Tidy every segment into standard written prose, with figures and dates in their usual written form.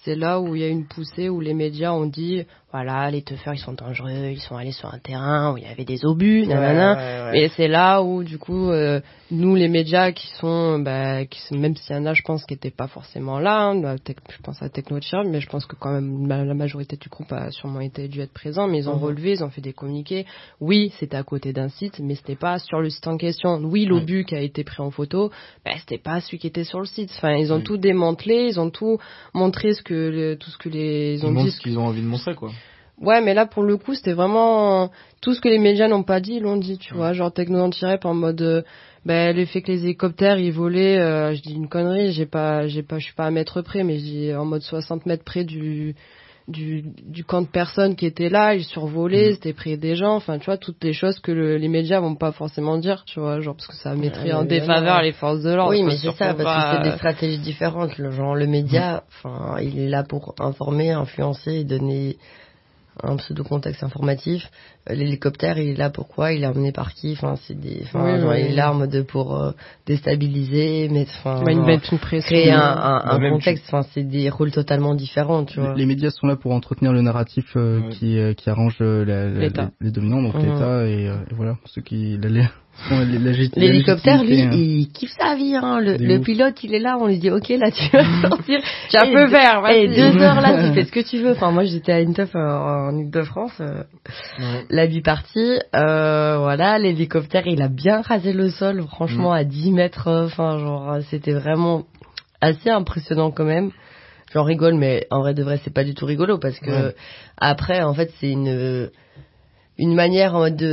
c'est là où il y a une poussée où les médias ont dit voilà, les teufeurs ils sont dangereux, ils sont allés sur un terrain où il y avait des obus, nanana. Et c'est là où du coup nous les médias qui sont même s'il y en a je pense qui étaient pas forcément là, je pense à Technochirp, mais je pense que quand même la majorité du groupe a sûrement dû être présent, mais ils ont relevé, ils ont fait des communiqués. Oui, c'était à côté d'un site, mais c'était pas sur le site en question. Oui, l'obus qui a été pris en photo, c'était pas celui qui était sur le site. Enfin, ils ont tout démantelé, ils ont tout montré tout ce que ils ont dit, ce qu'ils ont envie de montrer, quoi. Ouais, mais là, pour le coup, c'était vraiment tout ce que les médias n'ont pas dit, ils l'ont dit, tu vois. Genre, Technochirp en mode, le fait que les hélicoptères, ils volaient, je dis une connerie, je suis pas à mètre près, mais je dis en mode 60 mètres près du camp de personnes qui étaient là, ils survolaient, c'était près des gens, enfin, tu vois, toutes les choses que les médias vont pas forcément dire, tu vois, genre, parce que ça mettrait en défaveur les forces de l'ordre. Oui, mais c'est ça, parce que c'est des stratégies différentes. Genre, le média, enfin, il est là pour informer, influencer et donner un pseudo-contexte informatif. L'hélicoptère, il est là pourquoi? Il est emmené par qui? Enfin, il est là en mode pour déstabiliser, mettre une pression, créer un contexte. Enfin, c'est des rôles totalement différents, tu vois. Les médias sont là pour entretenir le narratif qui arrange les dominants, donc l'État et voilà, ceux qui l'hélicoptère, lui, il kiffe sa vie, hein. Le pilote, il est là, on lui dit, ok, là, tu vas sortir. Tu as un peu vert, vas-y. Et 2 heures, là, tu fais ce que tu veux. Enfin, moi, j'étais à une teuf en Ile-de-France, la bipartie, voilà, l'hélicoptère, il a bien rasé le sol, franchement, à 10 mètres, enfin, genre, c'était vraiment assez impressionnant quand même. J'en rigole, mais en vrai de vrai, c'est pas du tout rigolo, parce que, après, en fait, c'est une manière en mode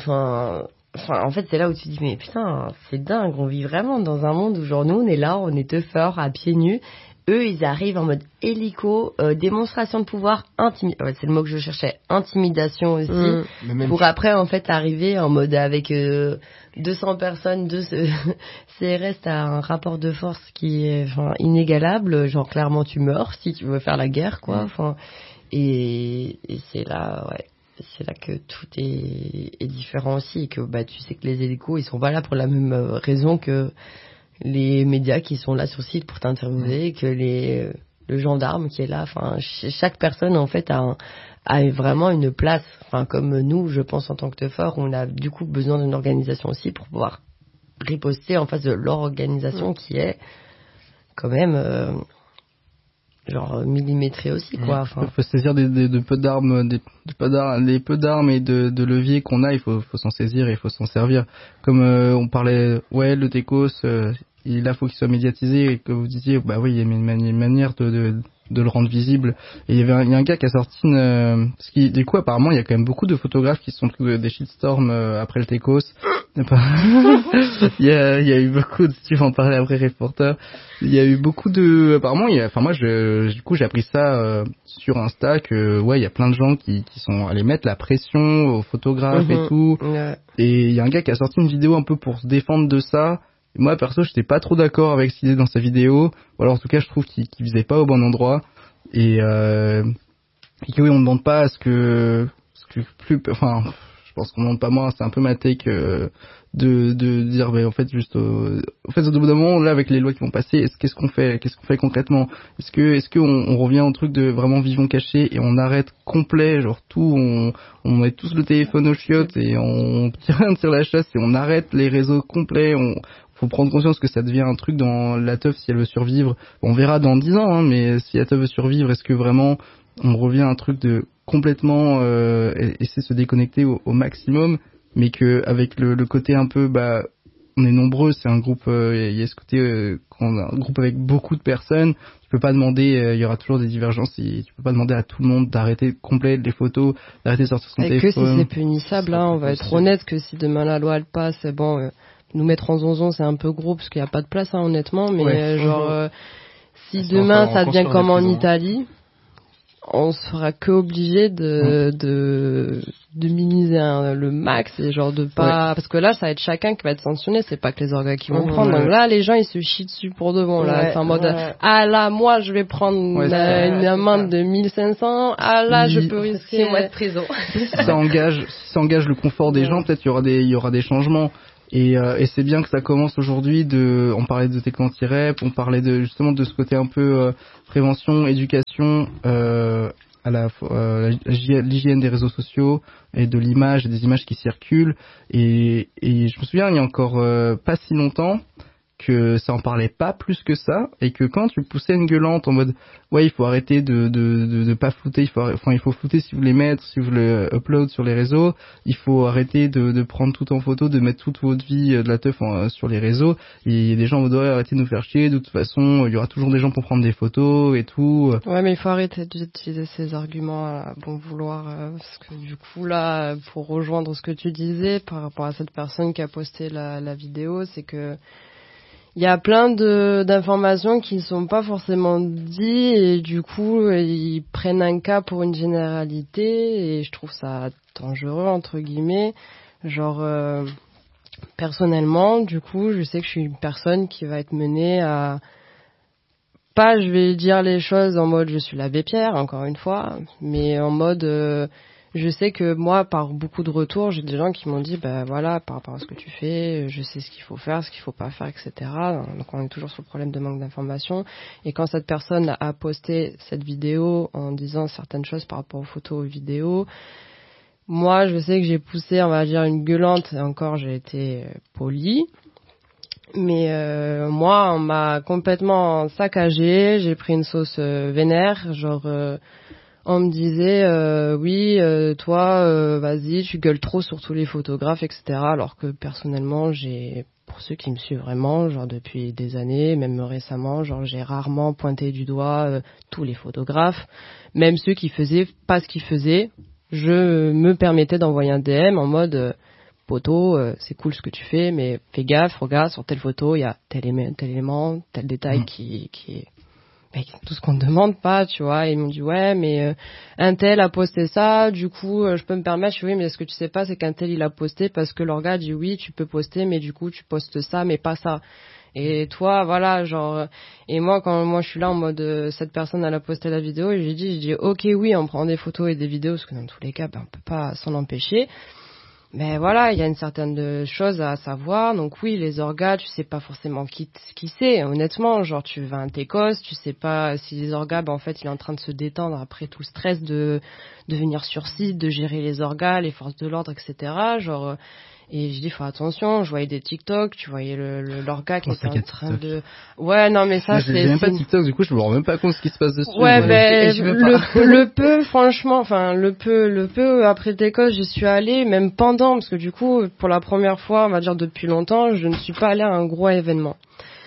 en fait, c'est là où tu te dis, mais putain, c'est dingue, on vit vraiment dans un monde où, genre, nous, on est là, on est teufeurs, à pieds nus. Eux, ils arrivent en mode hélico, démonstration de pouvoir, c'est le mot que je cherchais, intimidation aussi, pour après, en fait, arriver en mode avec 200 personnes, CRS, t'as un rapport de force qui est, inégalable, genre, clairement, tu meurs si tu veux faire la guerre, quoi, et c'est là, c'est là que tout est différent aussi, et que tu sais que les hélicos ils sont pas là pour la même raison que les médias qui sont là sur site pour t'interviewer, que le gendarme qui est là. Enfin, chaque personne en fait a vraiment une place. Enfin, comme nous, je pense en tant que teufeur, on a du coup besoin d'une organisation aussi pour pouvoir riposter en face de leur organisation qui est quand même genre millimétré aussi, quoi. Enfin, faut se saisir de peu d'armes, les peu d'armes et de leviers qu'on a, il faut s'en saisir et il faut s'en servir. Comme on parlait, le Técos, là faut qu'il soit médiatisé, et que vous disiez, oui, il y a une manière de le rendre visible. Et il y a un gars qui a sorti parce que du coup apparemment il y a quand même beaucoup de photographes qui se sont pris des shitstorms après le Técos. Il y a eu beaucoup de, si tu vas en parler après Reporter, il y a eu beaucoup de, apparemment moi du coup j'ai appris ça sur Insta que il y a plein de gens qui sont allés mettre la pression aux photographes et tout. Et il y a un gars qui a sorti une vidéo un peu pour se défendre de ça. Et moi perso j'étais pas trop d'accord avec ce qu'il disait dans sa vidéo, ou alors en tout cas je trouve qu'il visait pas au bon endroit, et que on ne demande pas à ce que je pense qu'on ne demande pas moins, c'est un peu ma take de dire en fait juste au bout d'un moment là avec les lois qui vont passer, qu'est-ce qu'on fait concrètement, est-ce que on revient au truc de vraiment vivons cachés et on arrête complet, genre tout, on met tous le téléphone aux chiottes et on tire la chasse et on arrête les réseaux complets. Faut prendre conscience que ça devient un truc dans la teuf si elle veut survivre. On verra dans 10 ans, mais si la teuf veut survivre, est-ce que vraiment on revient à un truc de complètement essayer de se déconnecter au maximum, mais que avec le côté un peu on est nombreux, c'est un groupe, il y a ce côté quand on a un groupe avec beaucoup de personnes, tu peux pas demander, il y aura toujours des divergences, et tu peux pas demander à tout le monde d'arrêter complet les photos, d'arrêter de sortir son téléphone. Et que si c'est punissable, on va être honnête, que si demain la loi elle passe, nous mettre en zonzon c'est un peu gros parce qu'il n'y a pas de place, honnêtement, mais si demain ça devient comme en Italie, on sera que obligé de minimiser le max, et genre de pas, parce que là ça va être chacun qui va être sanctionné, c'est pas que les organes qui vont prendre. Donc là les gens ils se chient dessus pour de bon, là c'est en mode là moi je vais prendre une amende de 1500, là je peux risquer 6 mois de prison. Si ça engage le confort des gens, peut-être il y aura des changements. Et c'est bien que ça commence aujourd'hui. On parlait de techno anti-rep, on parlait justement de ce côté un peu prévention, éducation, à l'hygiène des réseaux sociaux et de l'image et des images qui circulent. Et je me souviens, il y a encore pas si longtemps, que ça en parlait pas plus que ça, et que quand tu poussais une gueulante en mode ouais, il faut arrêter de pas flouter, il faut flouter si vous voulez mettre, si vous voulez upload sur les réseaux, il faut arrêter de prendre tout en photo, de mettre toute votre vie de la teuf sur les réseaux, et il y a des gens en mode ouais, arrêtez de nous faire chier, de toute façon il y aura toujours des gens pour prendre des photos et tout. Ouais, mais il faut arrêter d'utiliser ces arguments à bon vouloir, parce que du coup là, pour rejoindre ce que tu disais par rapport à cette personne qui a posté la vidéo, c'est que il y a plein d'informations qui ne sont pas forcément dites, et du coup ils prennent un cas pour une généralité, et je trouve ça dangereux entre guillemets. Genre personnellement, du coup, je sais que je suis une personne qui va être menée à pas, je vais dire les choses en mode je suis l'abbé Pierre, encore une fois, mais en mode je sais que moi, par beaucoup de retours, j'ai des gens qui m'ont dit, bah voilà, par rapport à ce que tu fais, je sais ce qu'il faut faire, ce qu'il faut pas faire, etc. Donc on est toujours sur le problème de manque d'information. Et quand cette personne a posté cette vidéo en disant certaines choses par rapport aux photos, aux vidéos, moi, je sais que j'ai poussé, on va dire, une gueulante, et encore, j'ai été polie. Mais moi, on m'a complètement saccagée, j'ai pris une sauce vénère, genre... on me disait oui toi vas-y tu gueules trop sur tous les photographes, etc. Alors que personnellement pour ceux qui me suivent vraiment, genre depuis des années, même récemment, genre j'ai rarement pointé du doigt tous les photographes, même ceux qui faisaient pas ce qu'ils faisaient, je me permettais d'envoyer un DM en mode poteau, c'est cool ce que tu fais, mais fais gaffe, regarde sur telle photo il y a tel élément, tel détail qui est tout ce qu'on ne demande pas, tu vois. Et ils m'ont dit ouais, mais un tel a posté ça, du coup je peux me permettre. Je dis oui, mais ce que tu sais pas, c'est qu'un tel il a posté parce que l'orga dit oui, tu peux poster, mais du coup tu postes ça, mais pas ça. Et toi, voilà, genre. Et moi, quand moi je suis là en mode cette personne elle a posté la vidéo, et j'ai dit ok oui, on prend des photos et des vidéos parce que dans tous les cas, on peut pas s'en empêcher. Mais voilà, il y a une certaine chose à savoir. Donc oui, les orgas, tu sais pas forcément qui c'est, honnêtement. Genre, tu vas à un técos, tu sais pas si les orgas, en fait, il est en train de se détendre après tout le stress de venir sur site, de gérer les orgas, les forces de l'ordre, etc. Genre, et je dis, faut attention, je voyais des TikTok, tu voyais l'orga qui était en train de... Ouais, non, mais ça, c'est... J'ai même pas TikTok, du coup, je me rends même pas compte ce qui se passe dessus. Ouais, le peu, franchement, enfin, le peu, après TikTok, j'y suis allée, même pendant, parce que du coup, pour la première fois, on va dire depuis longtemps, je ne suis pas allée à un gros événement.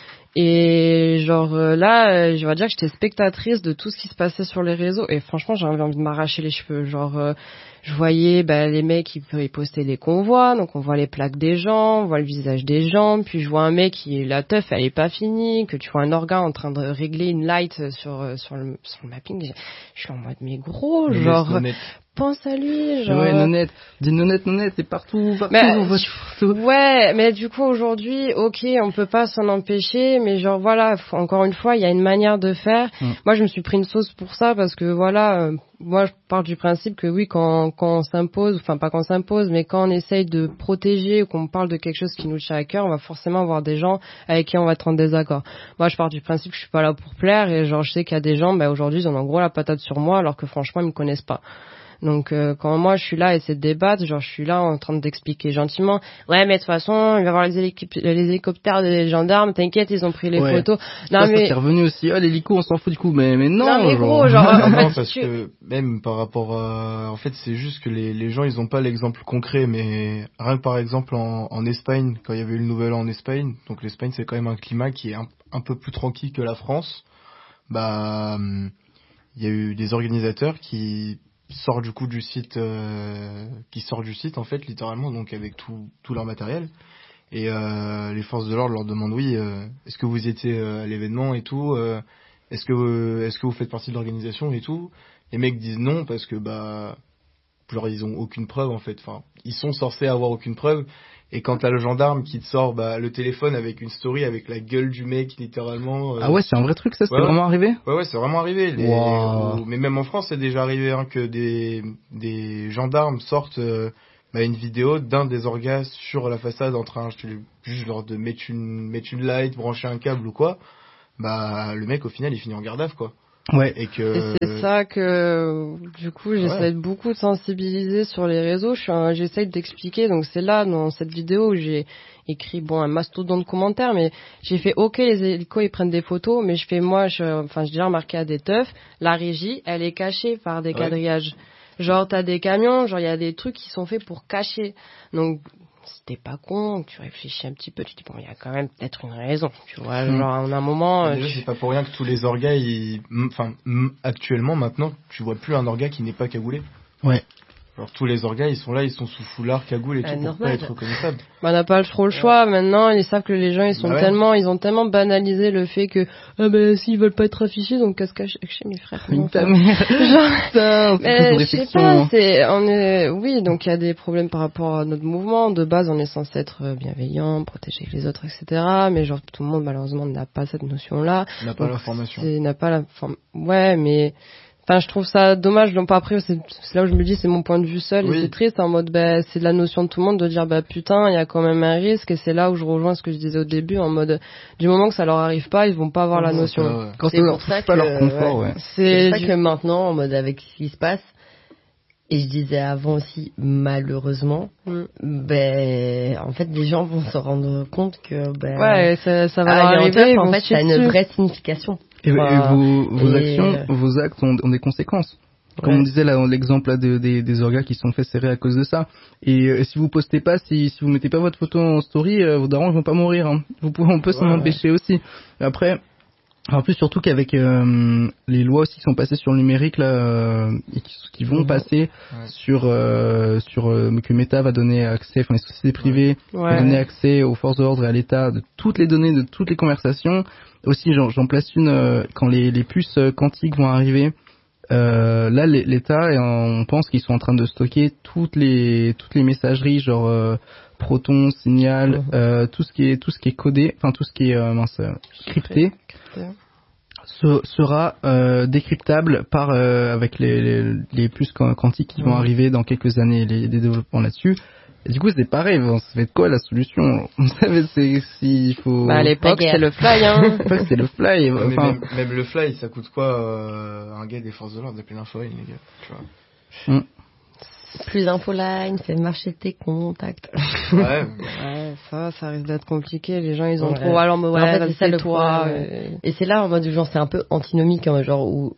Et genre là, je vais dire que j'étais spectatrice de tout ce qui se passait sur les réseaux, et franchement j'avais envie de m'arracher les cheveux. Genre je voyais les mecs ils postaient des convois, donc on voit les plaques des gens, on voit le visage des gens, puis je vois un mec qui la teuf elle est pas finie, que tu vois un organe en train de régler une light sur le mapping. Je suis en mode mais gros, genre pense à lui, genre. Ouais, Nonette. Dis Nonette, c'est partout, on voit tout. Ouais, mais du coup, aujourd'hui, ok, on peut pas s'en empêcher, mais genre, voilà, encore une fois, il y a une manière de faire. Moi, je me suis pris une sauce pour ça, parce que voilà, moi, je pars du principe que oui, quand on s'impose, enfin, pas qu'on s'impose, mais quand on essaye de protéger ou qu'on parle de quelque chose qui nous tient à cœur, on va forcément avoir des gens avec qui on va être en désaccord. Moi, je pars du principe que je suis pas là pour plaire, et genre, je sais qu'il y a des gens, aujourd'hui, ils ont en gros la patate sur moi, alors que franchement, ils me connaissent pas. Donc quand moi je suis là et c'est de débattre, genre je suis là en train d'expliquer gentiment. Ouais, mais de toute façon, il va y avoir les hélicoptères des gendarmes, t'inquiète, ils ont pris les photos. Non mais c'est revenu aussi. Ah l'hélico, on s'en fout du coup, mais non. Non mais gros, genre en fait, non, parce que même par rapport à en fait, c'est juste que les gens ils ont pas l'exemple concret, mais rien que par exemple en Espagne, quand il y avait eu le nouvel an en Espagne, donc l'Espagne c'est quand même un climat qui est un peu plus tranquille que la France. Bah il y a eu des organisateurs qui sort du coup du site en fait littéralement, donc avec tout leur matériel, et les forces de l'ordre leur demandent oui, est-ce que vous étiez à l'événement et tout, est-ce que vous faites partie de l'organisation et tout. Les mecs disent non parce que genre ils ont aucune preuve en fait, enfin ils sont censés avoir aucune preuve. Et quand t'as le gendarme qui te sort le téléphone avec une story avec la gueule du mec littéralement. Ah ouais, c'est un vrai truc ça, c'est vraiment arrivé. Ouais, c'est vraiment arrivé. Wow. Mais même en France, c'est déjà arrivé que des gendarmes sortent une vidéo d'un des orgas sur la façade en train juste genre de mettre une light, brancher un câble ou quoi, le mec au final il finit en garde à vue quoi. Ouais. Et c'est ça que du coup j'essaie beaucoup de sensibiliser sur les réseaux, j'essaie d'expliquer, donc c'est là dans cette vidéo où j'ai écrit un mastodonte de commentaires, mais j'ai fait ok, les hélicos ils prennent des photos, mais j'ai déjà remarqué à des teufs, la régie elle est cachée par des quadrillages. Genre t'as des camions, genre il y a des trucs qui sont faits pour cacher. Donc si t'es pas con, tu réfléchis un petit peu, tu dis il y a quand même peut-être une raison, tu vois. Genre en un moment. Déjà c'est pas pour rien que tous les orgas, actuellement maintenant, tu vois plus un orga qui n'est pas cagoulé. Ouais. Alors tous les orgas ils sont là, ils sont sous foulard, cagoule et tout pour pas être reconnaissables. On n'a pas trop le choix maintenant. Ils savent que les gens ils ont tellement banalisé le fait que s'ils veulent pas être affichés donc qu'à se cacher mes frères. Je sais pas. Oui, donc il y a des problèmes par rapport à notre mouvement. De base on est censé être bienveillant, protéger les autres, etc. Mais genre tout le monde malheureusement n'a pas cette notion là. N'a pas la formation. Ouais, mais. Enfin, je trouve ça dommage. Donc après, c'est là où je me dis, c'est mon point de vue seul et c'est triste. En mode, c'est de la notion de tout le monde de dire, putain, il y a quand même un risque. Et c'est là où je rejoins ce que je disais au début, en mode, du moment que ça leur arrive pas, ils vont pas avoir la notion. Quand c'est pour ça que leur confort, c'est pour ça que maintenant, en mode avec ce qui se passe, et je disais avant aussi, malheureusement, en fait, des gens vont se rendre compte que, ça va arriver. En fait, ça a une vraie signification. Et vos actions, vos actes ont des conséquences. Comme on disait là, l'exemple là des orgas qui sont fait serrer à cause de ça. Et si vous postez pas, si vous mettez pas votre photo en story, vos darons vont pas mourir. Hein. On peut s'en empêcher aussi. Après, en plus surtout qu'avec les lois aussi qui sont passées sur le numérique là, et qui vont passer sur que Meta va donner accès, les sociétés privées vont donner accès aux forces de l'ordre et à l'État de toutes les données de toutes les conversations. Aussi, j'en place une quand les puces quantiques vont arriver. Là, l'État, on pense qu'ils sont en train de stocker toutes les messageries, genre Proton, Signal, tout ce qui est codé, enfin tout ce qui est crypté, sera décryptable par avec les puces quantiques qui vont arriver dans quelques années, les développements là-dessus. Et du coup, c'est pareil, ça va être quoi la solution? Vous savez, c'est s'il faut. À l'époque, c'était le fly, hein. À l'époque, c'était le fly. Même le fly, ça coûte quoi, un gars des forces de l'ordre d'appeler l'infoline, les gars, tu vois. Plus infoline, c'est marcher tes contacts. Ça risque d'être compliqué. Les gens, ils ont trop. Alors, en fait, c'est ça le toi. Et c'est là, en mode, genre, c'est un peu antinomique, hein, genre, où.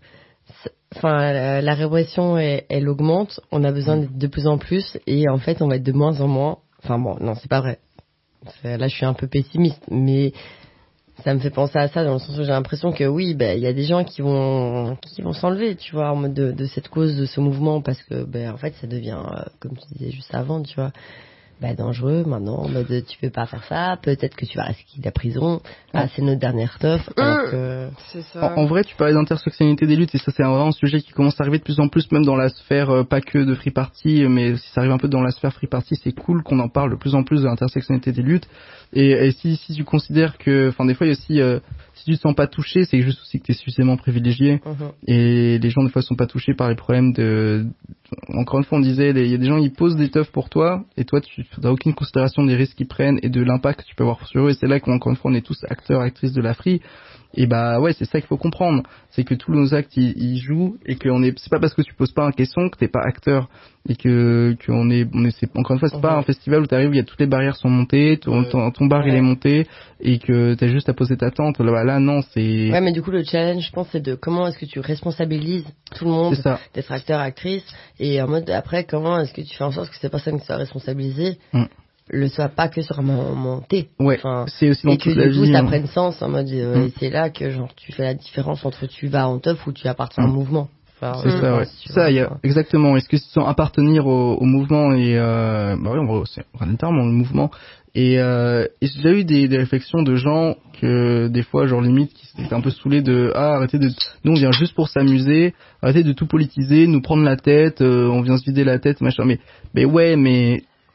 La répression, elle augmente, on a besoin de plus en plus, et en fait, on va être de moins en moins. Non, c'est pas vrai. Là, je suis un peu pessimiste, mais ça me fait penser à ça, dans le sens où j'ai l'impression que oui, il y a des gens qui vont s'enlever, tu vois, en mode de cette cause, de ce mouvement, parce que, en fait, ça devient, comme tu disais juste avant, tu vois, dangereux maintenant, en mode tu peux pas faire ça, peut-être que tu vas risquer la prison, c'est notre dernière teuf, alors que... C'est ça. En vrai, tu parlais d'intersectionnalité des luttes, et ça c'est vraiment un sujet qui commence à arriver de plus en plus, même dans la sphère, pas que de Free Party, mais si ça arrive un peu dans la sphère Free Party, c'est cool qu'on en parle de plus en plus de l'intersectionnalité des luttes, et si tu considères que, des fois il y a aussi, si tu te sens pas touché, c'est juste aussi que t'es suffisamment privilégié, et les gens des fois sont pas touchés par les problèmes encore une fois on disait, il y a des gens ils posent des teufs pour toi, et toi tu n'as aucune considération des risques qu'ils prennent et de l'impact que tu peux avoir sur eux, et c'est là qu'encore une fois on est tous acteurs, actrices de la free, et c'est ça qu'il faut comprendre, c'est que tous nos actes ils jouent, et que c'est pas parce que tu poses pas un question que t'es pas acteur, et c'est encore une fois c'est pas un festival où t'arrives, il y a toutes les barrières sont montées, ton bar il est monté, et que t'as juste à poser ta tente, là non c'est... Ouais, mais du coup le challenge je pense c'est de comment est-ce que tu responsabilises tout le monde d'être acteur, actrice, et en mode après comment est-ce que tu fais en sorte que ces personnes qui soient responsabilisées le soit pas que sur monté. C'est aussi dans toute la vie. Et que du coup ça prenne sens en mode et c'est là que genre tu fais la différence entre tu vas en teuf ou tu appartiens au mouvement. C'est ça, ouais. Ça, il y a, exactement. Est-ce que c'est sans appartenir au mouvement et c'est littéralement le mouvement. Et j'ai déjà eu des réflexions de gens que des fois genre limite qui étaient un peu saoulés de arrêtez de nous on vient juste pour s'amuser, arrêtez de tout politiser, nous prendre la tête, on vient se vider la tête machin, mais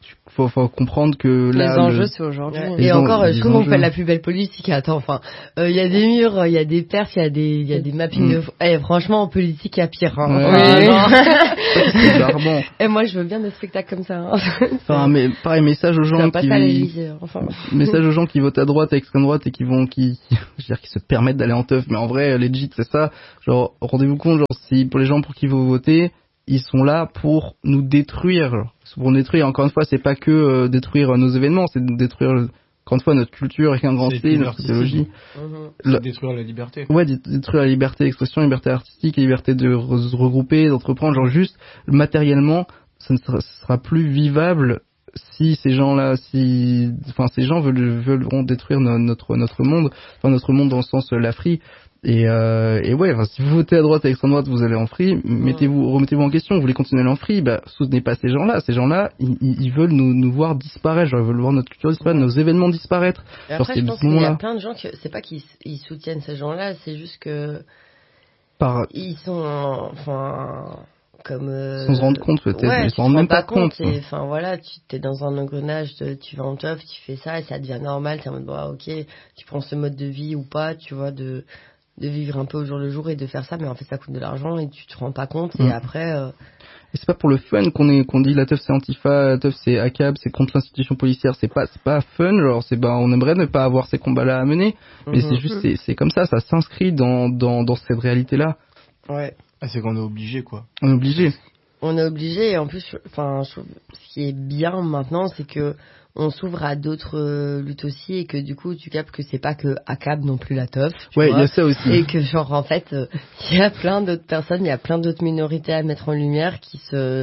faut comprendre que là, les enjeux c'est aujourd'hui. Et encore, je trouve qu'on fait la plus belle politique. Attends, enfin, il y a des murs, il y a des perfs, il y a des mappings de. Franchement, en politique, il y a pire. Barbant. Et moi, je veux bien des spectacles comme ça. Enfin, mais pareil, message aux gens message aux gens qui votent à droite, à extrême droite et qui se permettent d'aller en teuf. Mais en vrai, legit, c'est ça. Genre, rendez-vous compte, genre, si pour les gens pour qui vous votez, ils sont là pour nous détruire. Pour nous détruire, encore une fois, c'est pas que détruire nos événements, c'est détruire, encore une fois, notre culture avec un grand C, notre idéologie. Détruire la liberté. Ouais, détruire la liberté d'expression, liberté artistique, liberté de se regrouper, d'entreprendre. Genre juste, matériellement, ça ne sera plus vivable si ces gens-là, ces gens veulent détruire notre monde, enfin notre monde dans le sens la free. Et ouais, si vous votez à droite et à extrême droite, vous allez en free. Remettez-vous en question. Vous voulez continuer à aller en free, soutenez pas ces gens-là. Ces gens-là, ils veulent nous voir disparaître. Genre, ils veulent voir notre culture disparaître, nos événements disparaître. Et après, je pense qu'il y a plein de gens c'est pas qu'ils soutiennent ces gens-là, c'est juste que ils sont, comme sans se rendre compte peut-être, ils s'en rendent même pas compte. Enfin voilà, tu t'es dans un engrenage, tu vas en teuf, tu fais ça et ça devient normal. T'es en mode ok, tu prends ce mode de vie ou pas, tu vois, de vivre un peu au jour le jour et de faire ça, mais en fait ça coûte de l'argent et tu te rends pas compte. Et après et c'est pas pour le fun qu'on dit la teuf c'est Antifa, la teuf c'est ACAB, c'est contre l'institution policière, c'est pas fun, genre on aimerait ne pas avoir ces combats là à mener, mais c'est juste c'est comme ça s'inscrit dans cette réalité là. Ouais. C'est qu'on est obligé quoi. On est obligé et en plus ce qui est bien maintenant c'est que on s'ouvre à d'autres luttes aussi et que du coup tu captes que c'est pas que ACAB non plus la teuf. Ouais, il y a ça aussi. Et que genre en fait il y a plein d'autres personnes, il y a plein d'autres minorités à mettre en lumière qui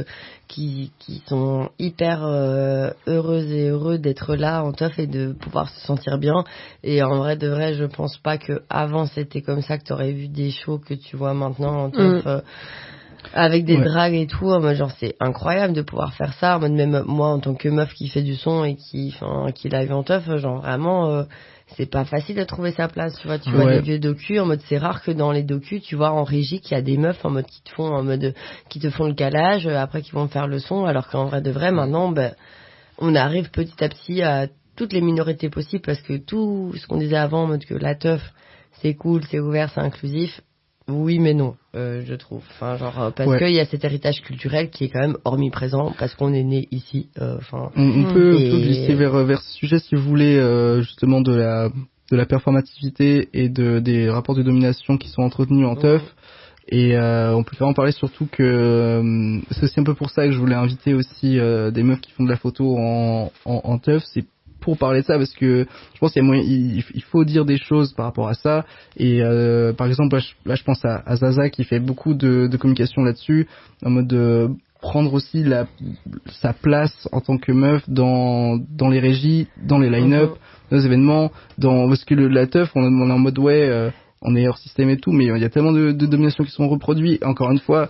sont hyper heureuses et heureux d'être là en teuf et de pouvoir se sentir bien. Et en vrai de vrai, je pense pas que avant c'était comme ça, que t'aurais vu des shows que tu vois maintenant en teuf. Avec des dragues et tout, genre c'est incroyable de pouvoir faire ça. Même moi en tant que meuf qui fait du son et qui live en teuf, genre vraiment c'est pas facile de trouver sa place, tu vois. Tu vois des vieux docus en mode, c'est rare que dans les docus tu vois en régie qu'il y a des meufs en mode qui te font le calage après qui vont faire le son, alors qu'en vrai de vrai maintenant on arrive petit à petit à toutes les minorités possibles, parce que tout ce qu'on disait avant en mode que la teuf c'est cool, c'est ouvert, c'est inclusif. Oui mais non, je trouve. Enfin genre parce qu'il y a cet héritage culturel qui est quand même omniprésent parce qu'on est né ici. On peut glisser vers ce sujet si vous voulez, justement de la performativité et des rapports de domination qui sont entretenus en teuf. Et on peut vraiment parler surtout que c'est aussi un peu pour ça que je voulais inviter aussi des meufs qui font de la photo en teuf. C'est pour parler de ça, parce que je pense qu'il y a moyen, il faut dire des choses par rapport à ça. Et par exemple là je pense à Zaza qui fait beaucoup de communication là-dessus, en mode de prendre aussi sa place en tant que meuf dans les régies, dans les line-up, dans les événements, parce que la teuf on est en mode on est hors système et tout, mais il y a tellement de dominations qui sont reproduites. Encore une fois,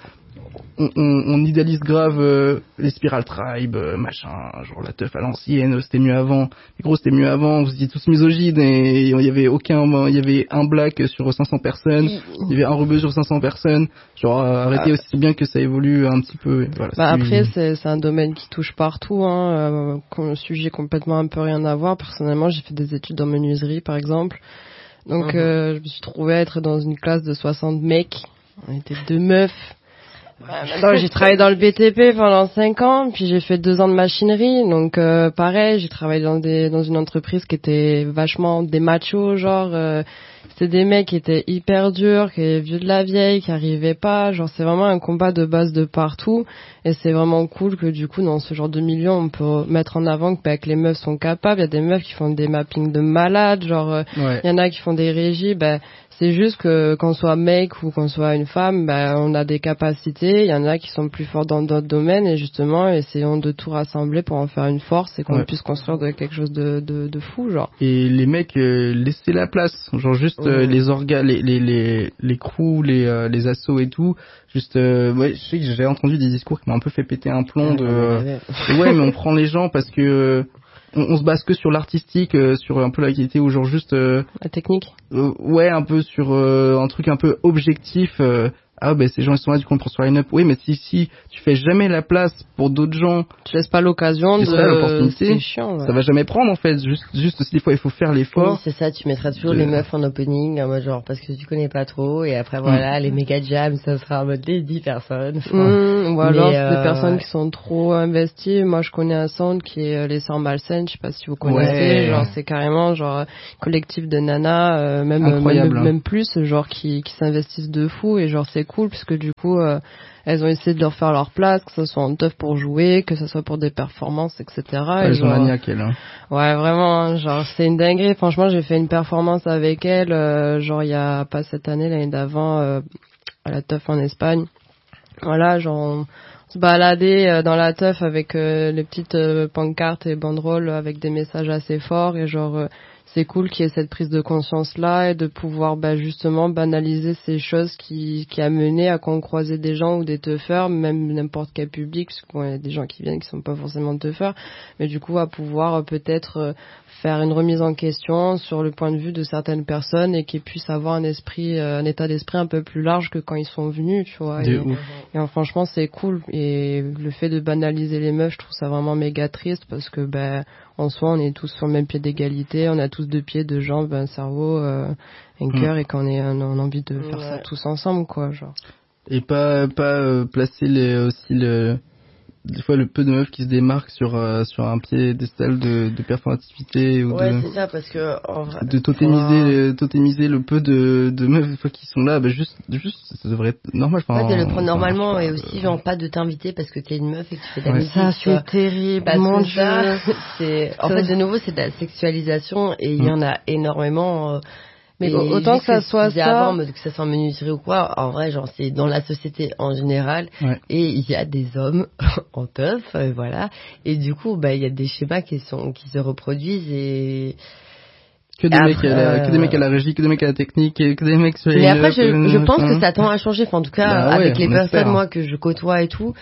on idéalise grave les Spiral Tribe, machin, genre la teuf à l'ancienne, c'était mieux avant. Mais gros, c'était mieux avant, vous étiez tous misogynes et il y avait un black sur 500 personnes, il y avait un rebeu sur 500 personnes. Genre arrêtez aussi, c'est bien que ça évolue un petit peu. Voilà, après c'est un domaine qui touche partout, un sujet complètement un peu rien à voir. Personnellement, j'ai fait des études en menuiserie par exemple. Donc je me suis trouvée être dans une classe de 60 mecs, on était 2 meufs. Maintenant, j'ai travaillé dans le BTP pendant 5 ans, puis j'ai fait 2 ans de machinerie, donc pareil, j'ai travaillé dans une entreprise qui était vachement des machos, genre c'était des mecs qui étaient hyper durs, qui étaient vieux de la vieille, qui arrivaient pas, genre c'est vraiment un combat de base de partout, et c'est vraiment cool que du coup dans ce genre de milieu on peut mettre en avant que les meufs sont capables. Il y a des meufs qui font des mappings de malades, genre il y en a qui font des régies, c'est juste que qu'on soit mec ou qu'on soit une femme, on a des capacités. Il y en a qui sont plus forts dans d'autres domaines, et justement, essayons de tout rassembler pour en faire une force et qu'on puisse construire quelque chose de fou, genre. Et les mecs, laissez la place, genre juste les organes, les crews, les assos et tout. Juste, je sais que j'ai entendu des discours qui m'ont un peu fait péter un plomb mais on prend les gens parce que on se base que sur l'artistique, sur un peu la qualité, ou genre juste la technique. Un peu sur un truc un peu objectif. ah ben ces gens ils sont là du coup on prend sur line-up. Oui, mais si tu fais jamais la place pour d'autres gens, tu laisses pas l'occasion l'opportunité, c'est chiant, ça va jamais prendre en fait. Juste aussi des fois il faut faire l'effort. Oui, c'est ça, tu mettras toujours les meufs en opening en mode genre parce que tu connais pas trop et après voilà les méga jams ça sera en mode les 10 personnes. Ou alors c'est des personnes qui sont trop investies. Moi je connais un centre qui est les Sœurs Malsaines, je sais pas si vous connaissez, genre c'est carrément genre collectif de nanas même plus genre qui s'investissent de fou et genre c'est cool parce que du coup elles ont essayé de leur faire leur place, que ce soit en teuf pour jouer, que ce soit pour des performances, etc. Elles sont maniaques, elles. Hein. Ouais, vraiment, hein, genre c'est une dinguerie. Franchement, j'ai fait une performance avec elles, genre il y a pas cette année, l'année d'avant, à la teuf en Espagne. Voilà, genre on se baladait dans la teuf avec les petites pancartes et banderoles avec des messages assez forts et genre c'est cool qu'il y ait cette prise de conscience là et de pouvoir justement banaliser ces choses qui a mené à qu'on croisait des gens ou des teufeurs, même n'importe quel public, parce qu'il y a des gens qui viennent qui sont pas forcément teufeurs, mais du coup à pouvoir peut-être faire une remise en question sur le point de vue de certaines personnes et qu'ils puissent avoir un état d'esprit un peu plus large que quand ils sont venus, tu vois. Et franchement c'est cool et le fait de banaliser les meufs, je trouve ça vraiment méga triste parce que en soi, on est tous sur le même pied d'égalité, on a tous 2 pieds, 2 jambes, un cerveau, un cœur, et qu'on on a envie de faire ça tous ensemble, quoi, genre. Et pas placer des fois le peu de meufs qui se démarquent sur un piédestal de performativité ou c'est ça parce que en vrai, de totémiser le peu de meufs des fois qui sont là, juste ça devrait être normal. De le prendre normalement et aussi genre pas de t'inviter parce que t'es une meuf et que tu fais de la musique. Ça c'est terrible. Mon Dieu. En fait de nouveau c'est de la sexualisation et il y en a énormément. Mais autant que ça soit ça, avant, que ça soit en menuiserie ou quoi, en vrai, genre c'est dans la société en général, et il y a des hommes en teuf, voilà, et du coup, il y a des schémas qui se reproduisent et que des mecs à la régie, que des mecs à la technique, que des mecs sur les. Mais après, je pense que ça tend à changer, enfin, en tout cas, avec les personnes moi que je côtoie et tout.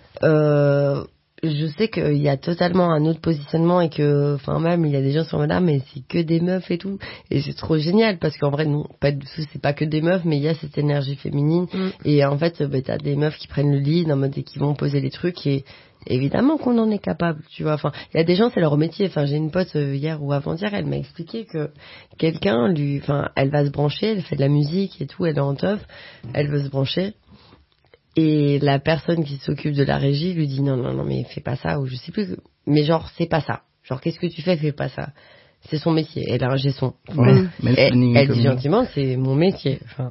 Je sais qu'il y a totalement un autre positionnement et que, enfin même, il y a des gens qui sont là, mais c'est que des meufs et tout. Et c'est trop génial parce qu'en vrai, non, pas du tout, c'est pas que des meufs, mais il y a cette énergie féminine. Et en fait, t'as des meufs qui prennent le lead en mode et qui vont poser les trucs et évidemment qu'on en est capable, tu vois. Enfin, il y a des gens, c'est leur métier. Enfin, j'ai une pote hier ou avant-hier, elle m'a expliqué que quelqu'un elle va se brancher, elle fait de la musique et tout, elle est en teuf, elle veut se brancher. Et la personne qui s'occupe de la régie lui dit non mais fais pas ça ou je sais plus mais genre c'est pas ça, genre qu'est-ce que tu fais pas ça, c'est son métier, elle a un son. Elle dit gentiment c'est mon métier, enfin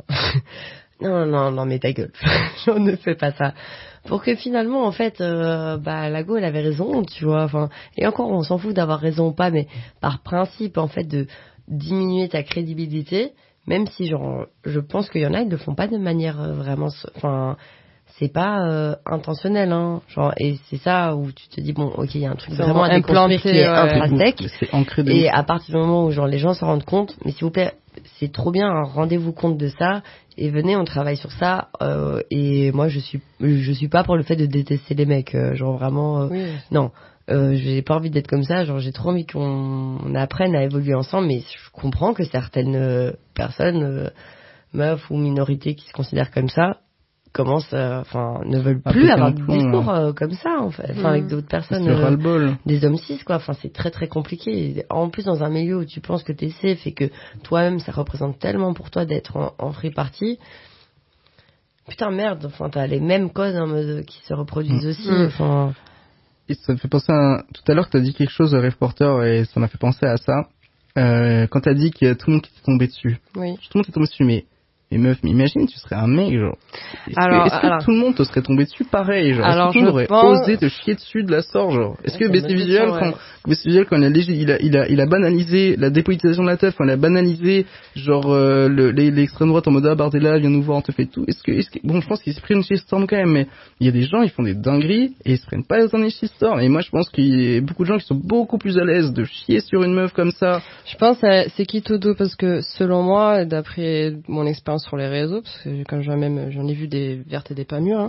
non mais ta gueule. Genre ne fais pas ça, pour que finalement en fait Lago elle avait raison, tu vois, enfin et encore on s'en fout d'avoir raison ou pas, mais par principe en fait de diminuer ta crédibilité, même si genre je pense qu'il y en a qui le font pas de manière vraiment, enfin c'est pas intentionnel, hein, genre, et c'est ça où tu te dis bon ok il y a un truc vraiment à déconstruire qui est intrinsèque, et à partir du moment où genre les gens s'en rendent compte, mais s'il vous plaît c'est trop bien, hein, rendez-vous compte de ça et venez on travaille sur ça, et moi je suis pas pour le fait de détester les mecs, genre vraiment non, j'ai pas envie d'être comme ça, genre j'ai trop envie qu'on apprenne à évoluer ensemble, mais je comprends que certaines personnes meufs ou minorités qui se considèrent comme ça ne veulent plus avoir de discours comme ça en fait, avec d'autres personnes, des hommes cis quoi, enfin c'est très très compliqué, en plus dans un milieu où tu penses que t'es safe et que toi-même ça représente tellement pour toi d'être en free party, putain merde, enfin t'as les mêmes causes en mode qui se reproduisent aussi, enfin. Et ça me fait penser tout à l'heure t'as dit quelque chose Rave Porter et ça m'a fait penser à ça, quand t'as dit que tout le monde qui t'est tombé dessus, tout le monde t'est tombé dessus, mais meuf, mais imagine, tu serais un mec, genre. Est-ce que tout le monde te serait tombé dessus pareil, genre? Est-ce que tout le monde aurait osé te chier dessus de la sorte, genre? Est-ce que BC Visual, quand il a banalisé la dépolitisation de la teuf, quand il a banalisé, genre, l'extrême droite en mode, Bardella, viens nous voir, on te fait tout. Bon, je pense qu'ils se prennent une shitstorm quand même, mais il y a des gens, ils font des dingueries, et ils se prennent pas dans les shitstorms. Et moi, je pense qu'il y a beaucoup de gens qui sont beaucoup plus à l'aise de chier sur une meuf comme ça. Je pense, c'est qui tout doux, parce que, selon moi, d'après mon expérience sur les réseaux, parce que quand j'en ai vu des vertes et des pas mûres,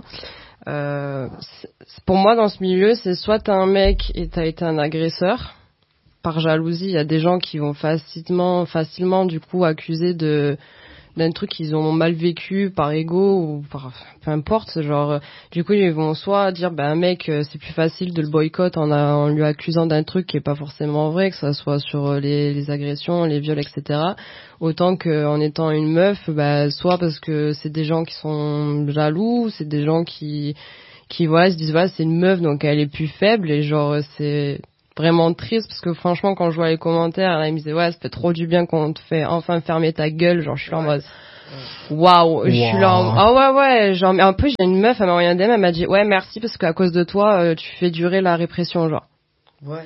pour moi dans ce milieu c'est soit t'es un mec et t'as été un agresseur par jalousie, il y a des gens qui vont facilement du coup accuser de d'un truc qu'ils ont mal vécu par ego ou par peu importe, genre du coup ils vont soit dire un mec c'est plus facile de le boycott en lui accusant d'un truc qui est pas forcément vrai, que ça soit sur les agressions, les viols, etc. Autant qu'en étant une meuf, soit parce que c'est des gens qui sont jaloux, c'est des gens qui voilà se disent voilà c'est une meuf donc elle est plus faible, et genre c'est vraiment triste parce que franchement quand je vois les commentaires là ils me disaient ouais ça fait trop du bien qu'on te fait enfin fermer ta gueule, genre je suis là en mode waouh, je suis là ah ouais genre mais un peu j'ai une meuf, elle m'a envoyé un DM, elle m'a dit ouais merci parce qu'à cause de toi tu fais durer la répression, genre ouais.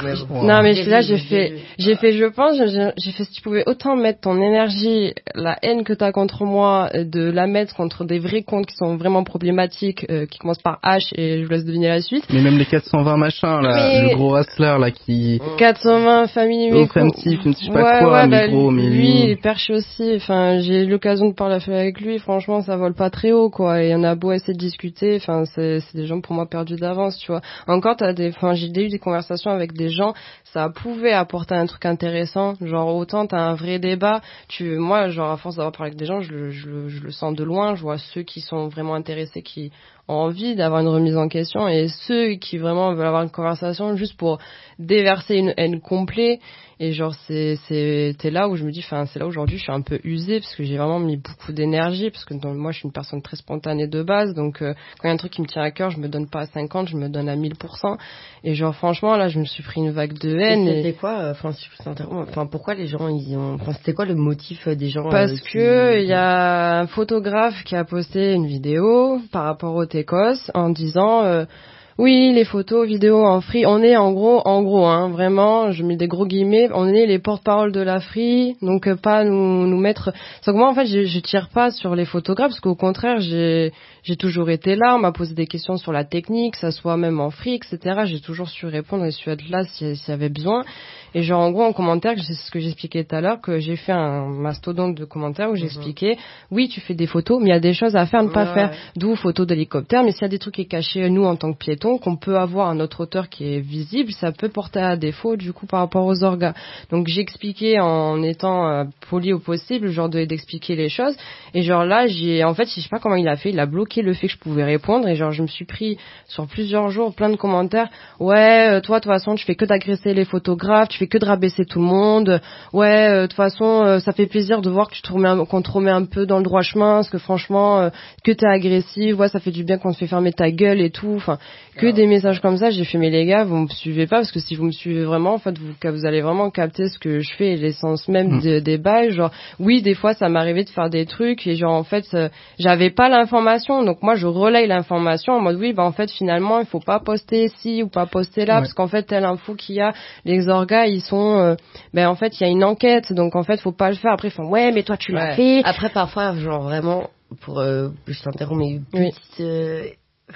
Non mais là j'ai fait je pense j'ai fait si tu pouvais autant mettre ton énergie, la haine que t'as contre moi, de la mettre contre des vrais comptes qui sont vraiment problématiques, qui commencent par H et je vous laisse deviner la suite. Mais même les 420 machins là, le gros hustler là qui 420 familles offensive, je sais pas quoi, mais gros, mais lui il est perché aussi, enfin j'ai eu l'occasion de parler avec lui, franchement ça vole pas très haut quoi, et on a beau essayer de discuter, enfin c'est des gens pour moi perdus d'avance, tu vois. Encore j'ai eu des conversations avec des gens, ça pouvait apporter un truc intéressant, genre autant t'as un vrai débat, moi genre à force d'avoir parlé avec des gens, je le sens de loin, je vois ceux qui sont vraiment intéressés, qui ont envie d'avoir une remise en question, et ceux qui vraiment veulent avoir une conversation juste pour déverser une haine complète. Et genre c'était là où je me dis, enfin c'est là aujourd'hui je suis un peu usée parce que j'ai vraiment mis beaucoup d'énergie, parce que moi je suis une personne très spontanée de base, donc quand il y a un truc qui me tient à cœur, je me donne pas à 50, je me donne à 1000%. Et genre franchement là je me suis pris une vague de haine. Et c'était quoi pourquoi les gens c'était quoi le motif des gens? Parce que il y a un photographe qui a posté une vidéo par rapport au Técos en disant oui, les photos, vidéos en free, on est en gros, hein, vraiment, je mets des gros guillemets, on est les porte-parole de la free, donc pas nous mettre. Donc moi en fait, je tire pas sur les photographes, parce qu'au contraire, j'ai toujours été là, on m'a posé des questions sur la technique, ça soit même en free, etc. J'ai toujours su répondre et su être là s'il y avait besoin. Et genre en gros en commentaire, c'est ce que j'expliquais tout à l'heure, que j'ai fait un mastodonte de commentaires où j'expliquais, oui tu fais des photos, mais il y a des choses à faire, ne pas faire, d'où photos d'hélicoptère, mais s'il y a des trucs qui est caché, nous en tant que piétons, qu'on peut avoir un autre auteur qui est visible, ça peut porter à défaut du coup par rapport aux orgas. Donc j'expliquais en étant poli au possible, genre d'expliquer les choses, et genre là en fait je sais pas comment il a fait, il a bloqué le fait que je pouvais répondre, et genre je me suis pris sur plusieurs jours plein de commentaires, ouais toi de toute façon tu fais que d'agresser les photographes, tu fais que de rabaisser tout le monde, ouais de toute façon ça fait plaisir de voir que qu'on te remet un peu dans le droit chemin, parce que franchement que t'es agressive, ouais ça fait du bien qu'on te fait fermer ta gueule et tout, enfin que des messages comme ça. J'ai fait mais les gars vous me suivez pas, parce que si vous me suivez vraiment en fait vous allez vraiment capter ce que je fais et l'essence même des bails. Genre oui des fois ça m'arrivait de faire des trucs et genre en fait j'avais pas l'information, donc moi je relaye l'information en mode oui en fait finalement il faut pas poster ci ou pas poster là, parce qu'en fait telle info qu'il y a, les orgas ils sont en fait il y a une enquête, donc en fait faut pas le faire. Après ils font ouais mais toi tu l'as fait. Après parfois genre vraiment pour je t'interromps mais petite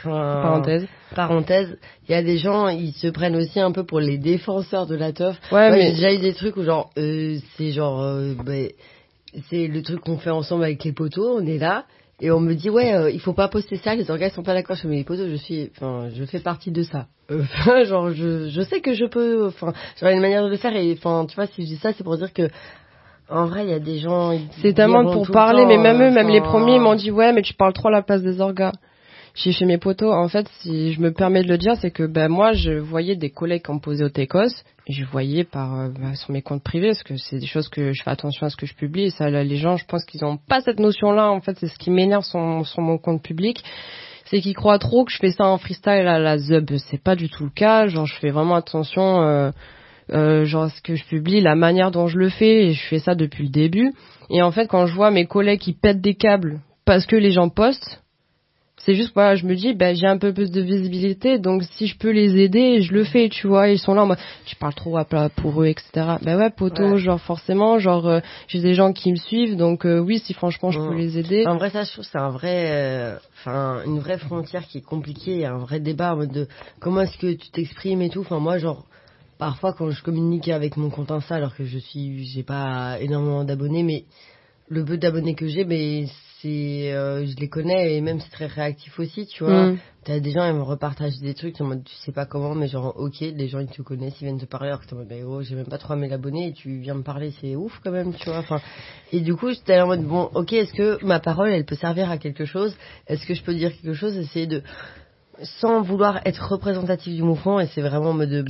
parenthèse, il y a des gens, ils se prennent aussi un peu pour les défenseurs de la teuf. Ouais, moi, mais j'ai déjà eu des trucs où genre c'est genre c'est le truc qu'on fait ensemble avec les potos, on est là et on me dit ouais il faut pas poster ça, les orgas sont pas d'accord. Je fais mais les potos, je fais partie de ça. Genre je sais que je peux, j'aurais une manière de le faire, et tu vois si je dis ça c'est pour dire que en vrai il y a des gens, c'est tellement pour parler, mais même eux, même les premiers ils m'ont dit ouais mais tu parles trop à la place des orgas. J'ai fait mes potos. En fait, si je me permets de le dire, c'est que moi, je voyais des collègues qui ont posé au Técos, et je voyais sur mes comptes privés, parce que c'est des choses que je fais attention à ce que je publie. Et ça, là, les gens, je pense qu'ils ont pas cette notion-là. En fait, c'est ce qui m'énerve sur mon compte public, c'est qu'ils croient trop que je fais ça en freestyle à la zub. C'est pas du tout le cas. Genre, je fais vraiment attention. Genre ce que je publie, la manière dont je le fais, et je fais ça depuis le début. Et en fait, quand je vois mes collègues qui pètent des câbles parce que les gens postent, c'est juste je me dis j'ai un peu plus de visibilité, donc si je peux les aider je le fais, tu vois. Ils sont là en mode tu parles trop à plat pour eux, etc. Ouais poto, genre forcément j'ai des gens qui me suivent, donc oui si franchement je peux les aider. En vrai ça je trouve c'est un vrai une vraie frontière qui est compliquée, il y a un vrai débat en mode de comment est-ce que tu t'exprimes et tout. Moi genre parfois quand je communique avec mon compte Insta, alors que j'ai pas énormément d'abonnés, mais le peu d'abonnés que j'ai, je les connais et même c'est très réactif aussi, tu vois. T'as des gens, ils me repartagent des trucs en mode tu sais pas comment, mais genre ok, les gens ils te connaissent, ils viennent te parler alors que t'es en mode j'ai même pas 3000 abonnés et tu viens me parler, c'est ouf quand même, tu vois. Enfin, et du coup j'étais en mode bon ok, est-ce que ma parole elle peut servir à quelque chose, est-ce que je peux dire quelque chose, essayer de sans vouloir être représentatif du mouvement, et c'est vraiment en mode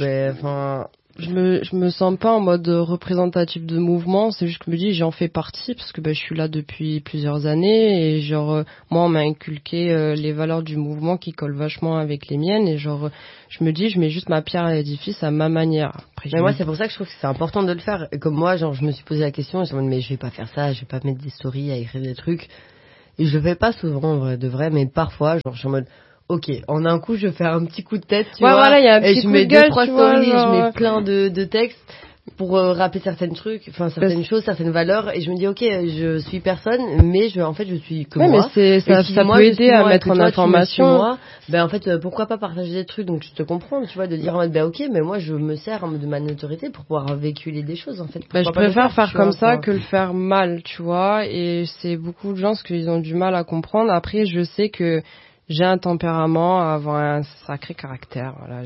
je me sens pas en mode représentatif de mouvement, c'est juste que je me dis j'en fais partie parce que je suis là depuis plusieurs années et genre moi on m'a inculqué les valeurs du mouvement qui collent vachement avec les miennes et genre je me dis je mets juste ma pierre à l'édifice à ma manière. Après, mais moi c'est pour ça que je trouve que c'est important de le faire, et comme moi genre je me suis posé la question, je me dis mais je vais pas faire ça, je vais pas mettre des stories à écrire des trucs, et je le fais pas souvent de vrai, mais parfois genre je suis en mode ok, en un coup, je vais faire un petit coup de tête, tu vois. Voilà, il y a un petit coup de gueule, 2-3 stories, je mets plein de textes pour rappeler certaines choses, certaines valeurs, et je me dis ok, je suis personne, mais je suis que moi. Mais ça peut aider à mettre en information. Moi, en fait, pourquoi pas partager des trucs, donc je te comprends, tu vois, de dire en mode ok, mais moi je me sers de ma notoriété pour pouvoir véhiculer des choses en fait. Je préfère faire comme ça que le faire mal, tu vois, et c'est beaucoup de gens ce qu'ils ont du mal à comprendre. Après, je sais que j'ai un tempérament à avoir un sacré caractère, voilà.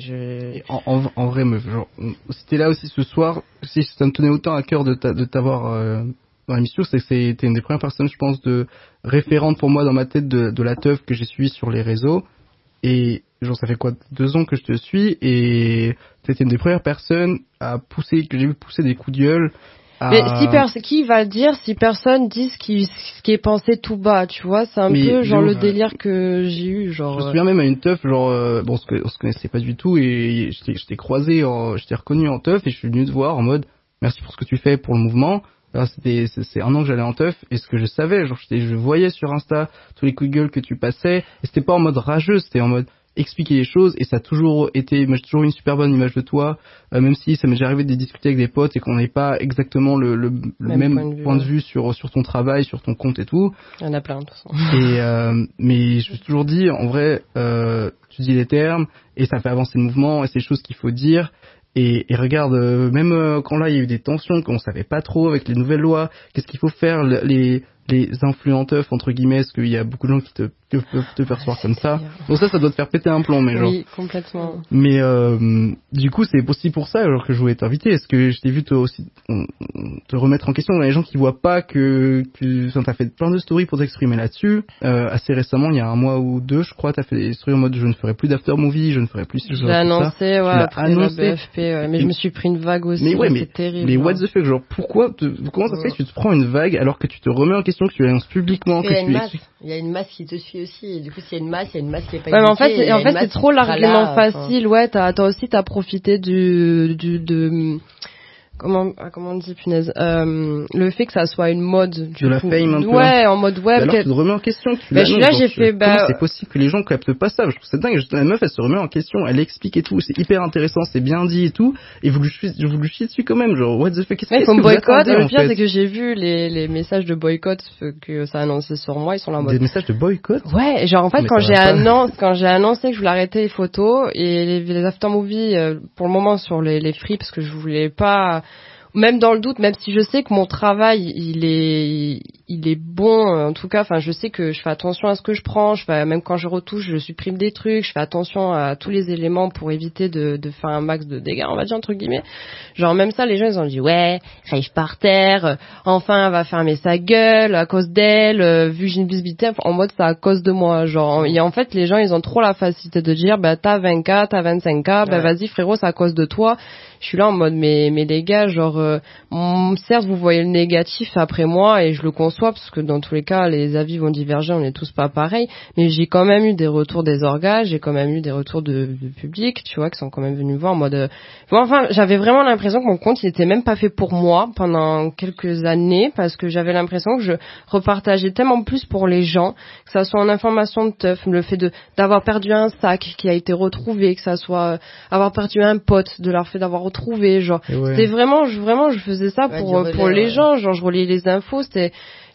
En vrai, meuf, genre, si t'es là aussi ce soir, si ça me tenait autant à cœur de t'avoir dans l'émission, c'est que t'es une des premières personnes, je pense, de référente pour moi dans ma tête de la teuf que j'ai suivie sur les réseaux. Et genre, ça fait 2 ans que je te suis, et t'étais une des premières personnes que j'ai vu pousser des coups de gueule. Mais qui va dire si personne dit ce qui est pensé tout bas, tu vois, c'est un peu genre le délire que j'ai eu, genre. Je me souviens même à une teuf, genre on se connaissait pas du tout, et je t'ai croisé, je t'ai reconnu en teuf, et je suis venu te voir en mode merci pour ce que tu fais pour le mouvement. Alors, c'est 1 an que j'allais en teuf, et ce que je savais, genre je voyais sur Insta tous les coups de gueule que tu passais, et c'était pas en mode rageux, c'était en mode expliquer les choses, et ça a toujours été, moi j'ai toujours eu une super bonne image de toi, même si ça m'est déjà arrivé de discuter avec des potes et qu'on n'avait pas exactement le même point de vue sur ton travail, sur ton compte et tout. Il y en a plein de toute façon. Et mais je me suis toujours dit en vrai tu dis les termes et ça fait avancer le mouvement, et c'est des choses qu'il faut dire. Et regarde, même quand là il y a eu des tensions, qu'on savait pas trop avec les nouvelles lois, qu'est-ce qu'il faut faire, les influenteurs entre guillemets, parce qu'il y a beaucoup de gens qui peuvent te percevoir comme ça. Donc ça doit te faire péter un plomb, mais genre. Oui, complètement. Mais du coup, c'est aussi pour ça alors que je voulais t'inviter. Est-ce que je t'ai vu toi aussi te remettre en question dans les gens qui voient pas que t'as fait plein de stories pour t'exprimer là-dessus. Assez récemment, il y a 1 mois ou 2, je crois, t'as fait des stories en mode je ne ferai plus d'after movie, je ne ferai plus. Je l'ai annoncé, après la BFP, mais je me suis pris une vague aussi. Mais c'est terrible. Mais what the fuck, genre comment ça se fait que tu te prends une vague alors que tu te remets en question, que tu l'annonces publiquement, que il y a une masse qui te suit aussi, et du coup s'il y a une masse qui est pas mais en fait c'est trop l'argument facile. Ouais, toi aussi t'as profité de comment on dit, punaise, le fait que ça soit une mode de la fame un peu. Ouais, en mode web. Alors tu te remets en question, comment c'est possible que les gens captent pas ça? Je trouve ça dingue. La meuf elle se remet en question, elle explique et tout, c'est hyper intéressant, c'est bien dit et tout, et vous lui chiez dessus quand même, genre what the fuck, qu'est-ce que boycott. Le pire c'est que j'ai vu les messages de boycott que ça a annoncé sur moi, ils sont là en mode des messages de boycott. Ouais, genre en fait quand j'ai annoncé que je voulais arrêter les photos et les after movies pour le moment sur les free, parce que je voulais pas, même dans le doute, même si je sais que mon travail il est bon, en tout cas, enfin je sais que je fais attention à ce que je prends, même quand je retouche, je supprime des trucs, je fais attention à tous les éléments pour éviter de faire un max de dégâts, on va dire entre guillemets. Genre même ça, les gens ils ont dit ouais, rage par terre, enfin elle va fermer sa gueule à cause d'elle, vu que j'ai une visibilité, en mode c'est à cause de moi, genre. Et en fait les gens ils ont trop la facilité de dire bah t'as 20K, t'as 25K, bah vas-y frérot c'est à cause de toi. Je suis là en mode mais les gars, genre certes vous voyez le négatif après moi et je le conçois parce que dans tous les cas les avis vont diverger, on est tous pas pareils, mais j'ai quand même eu des retours des orgas, j'ai quand même eu des retours de public, tu vois, qui sont quand même venus me voir en mode enfin j'avais vraiment l'impression que mon compte il était même pas fait pour moi pendant quelques années, parce que j'avais l'impression que je repartageais tellement plus pour les gens, que ça soit en information de teuf, le fait d'avoir perdu un sac qui a été retrouvé, que ça soit avoir perdu un pote, de leur fait d'avoir retrouvé, genre c'était vraiment je faisais ça pour les gens, genre je relayais les infos,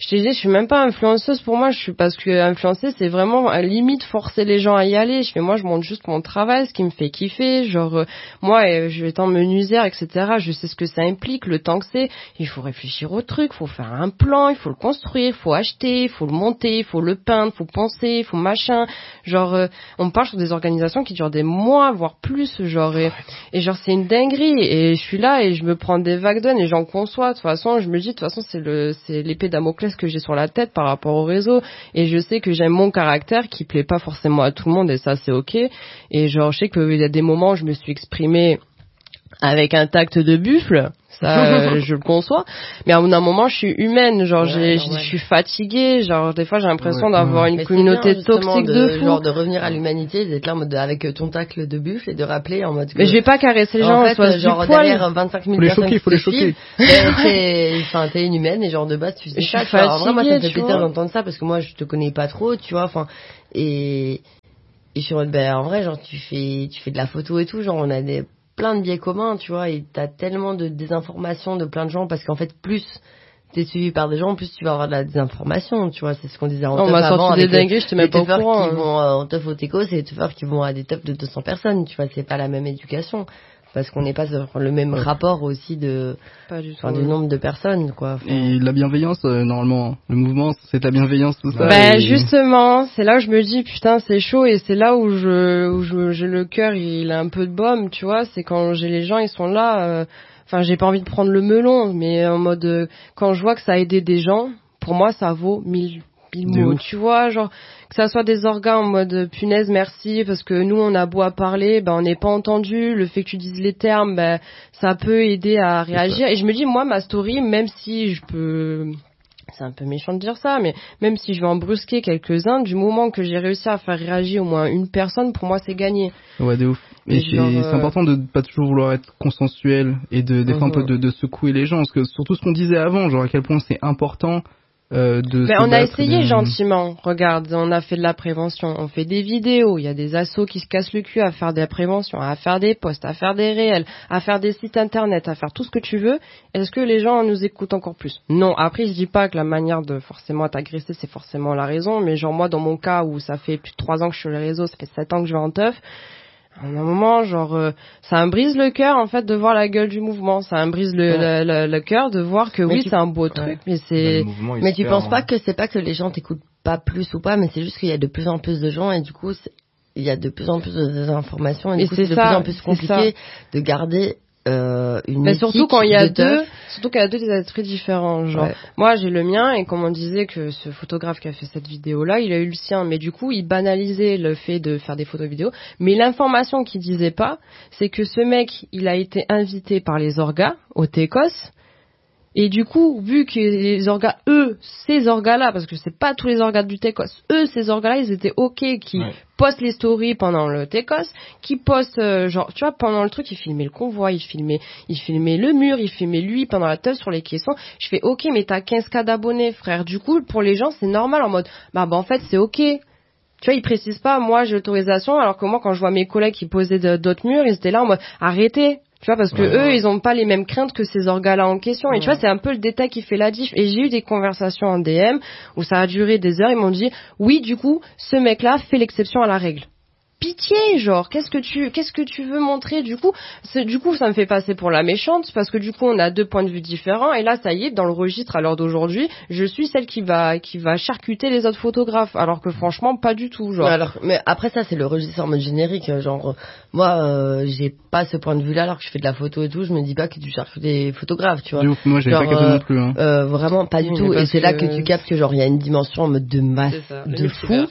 je te disais, je suis même pas influenceuse pour moi, parce que influencer, c'est vraiment à limite forcer les gens à y aller. Moi, je montre juste mon travail, ce qui me fait kiffer, genre, moi, je vais être en menuisière, etc. Je sais ce que ça implique, le temps que c'est. Il faut réfléchir au truc, faut faire un plan, il faut le construire, il faut acheter, il faut le monter, il faut le peindre, il faut penser, il faut machin. Genre, on parle sur des organisations qui durent des mois, voire plus, genre, et genre, c'est une dinguerie. Et je suis là et je me prends des vagues d'onnes et j'en conçois. De toute façon, je me dis, de toute façon, c'est l'épée Damoclès que j'ai sur la tête par rapport au réseau. Et je sais que j'aime mon caractère qui plaît pas forcément à tout le monde et ça, c'est ok. Et genre, je sais qu'il y a des moments où je me suis exprimée avec un tact de buffle, ça je le conçois, mais à un moment je suis humaine, genre je suis fatiguée, genre des fois j'ai l'impression d'avoir une communauté bien, toxique de fou, genre de revenir à l'humanité, d'être là en mode avec ton tacle de buffle et de rappeler en mode que, mais je vais pas caresser les gens, en fait, genre derrière 25 000 personnes faut les choquer. T'es une humaine et genre de base tu sais ça, en vrai moi ça me fait plaisir d'entendre ça parce que moi je te connais pas trop, tu vois, enfin et je suis en mode en vrai genre tu fais de la photo et tout, genre on a plein de biais communs, tu vois, et t'as tellement de désinformation de plein de gens parce qu'en fait plus t'es suivi par des gens, plus tu vas avoir de la désinformation, tu vois, c'est ce qu'on disait en teuf avant avec des dingueries, je te mets pas au courant, qui vont en teuf au teco, c'est les teufeurs qui vont à des teufs de 200 personnes, tu vois, c'est pas la même éducation. Parce qu'on n'est pas sur le même rapport aussi du nombre de personnes, quoi. Enfin... Et la bienveillance, normalement, le mouvement, c'est de la bienveillance, tout ça. Justement, c'est là où je me dis, putain, c'est chaud, et c'est là où j'ai le cœur, il a un peu de baume, tu vois, c'est quand j'ai les gens, ils sont là, j'ai pas envie de prendre le melon, mais en mode, quand je vois que ça a aidé des gens, pour moi, ça vaut 1000 mots, tu vois, genre, que ça soit des orgas en mode punaise merci parce que nous on a beau à parler, on n'est pas entendu, le fait que tu dises les termes, ça peut aider à réagir. Et je me dis moi ma story, même si c'est un peu méchant de dire ça, mais même si je vais en brusquer quelques-uns, du moment que j'ai réussi à faire réagir au moins une personne, pour moi c'est gagné. Ouais, de ouf. Et c'est important de pas toujours vouloir être consensuel et des fois un peu de secouer les gens, parce que surtout ce qu'on disait avant, genre à quel point c'est important on a essayé gentiment. Regarde, on a fait de la prévention, on fait des vidéos, il y a des assos qui se cassent le cul à faire de la prévention, à faire des posts, à faire des réels, à faire des sites internet, à faire tout ce que tu veux. Est-ce que les gens nous écoutent encore plus? Non. Après, je dis pas que la manière de forcément t'agresser, c'est forcément la raison, mais genre moi, dans mon cas où ça fait plus de 3 ans que je suis sur les réseaux, ça fait 7 ans que je vais en teuf, à un moment, genre, ça me brise le cœur, en fait, de voir la gueule du mouvement. Ça me brise le cœur de voir que c'est un beau truc, mais c'est... Mais tu penses pas que c'est pas que les gens t'écoutent pas plus ou pas, mais c'est juste qu'il y a de plus en plus de gens et du coup, il y a de plus en plus de désinformation et du coup, c'est de plus en plus compliqué de garder une mais surtout quand il y a deux des attraits différents, genre ouais. Moi j'ai le mien et comme on disait que ce photographe qui a fait cette vidéo là il a eu le sien, mais du coup il banalisait le fait de faire des photos vidéo, mais l'information qu'il disait pas c'est que ce mec il a été invité par les orgas au Técos. Et du coup, vu que les orgas, ces orgas-là, parce que c'est pas tous les orgas du Técos, ces orgas-là, ils étaient ok, qui postent les stories pendant le Técos, qui postent, genre, tu vois, pendant le truc, ils filmaient le convoi, ils filmaient le mur, ils filmaient lui pendant la teuf sur les caissons. Je fais ok, mais t'as 15K d'abonnés, frère. Du coup, pour les gens, c'est normal en mode, en fait, c'est ok. Tu vois, ils précisent pas, moi, j'ai l'autorisation, alors que moi, quand je vois mes collègues qui posaient d'autres murs, ils étaient là en mode, arrêtez. Tu vois, parce que eux, ils ont pas les mêmes craintes que ces orgas-là en question. Et tu vois, c'est un peu le détail qui fait la diff. Et j'ai eu des conversations en DM où ça a duré des heures. Ils m'ont dit, oui, du coup, ce mec-là fait l'exception à la règle. Pitié, genre, qu'est-ce que tu veux montrer? Du coup, ça me fait passer pour la méchante parce que du coup, on a 2 points de vue différents. Et là, ça y est, dans le registre à l'heure d'aujourd'hui, je suis celle qui va charcuter les autres photographes. Alors que franchement, pas du tout, genre. Mais après ça, c'est le registre en mode générique. Genre, moi, j'ai pas ce point de vue-là alors que je fais de la photo et tout. Je me dis pas que tu charcutes des photographes, tu vois. Moi, j'avais pas capté non plus. Vraiment pas du tout. Et c'est là que tu captes que genre il y a une dimension en mode de masse de fou.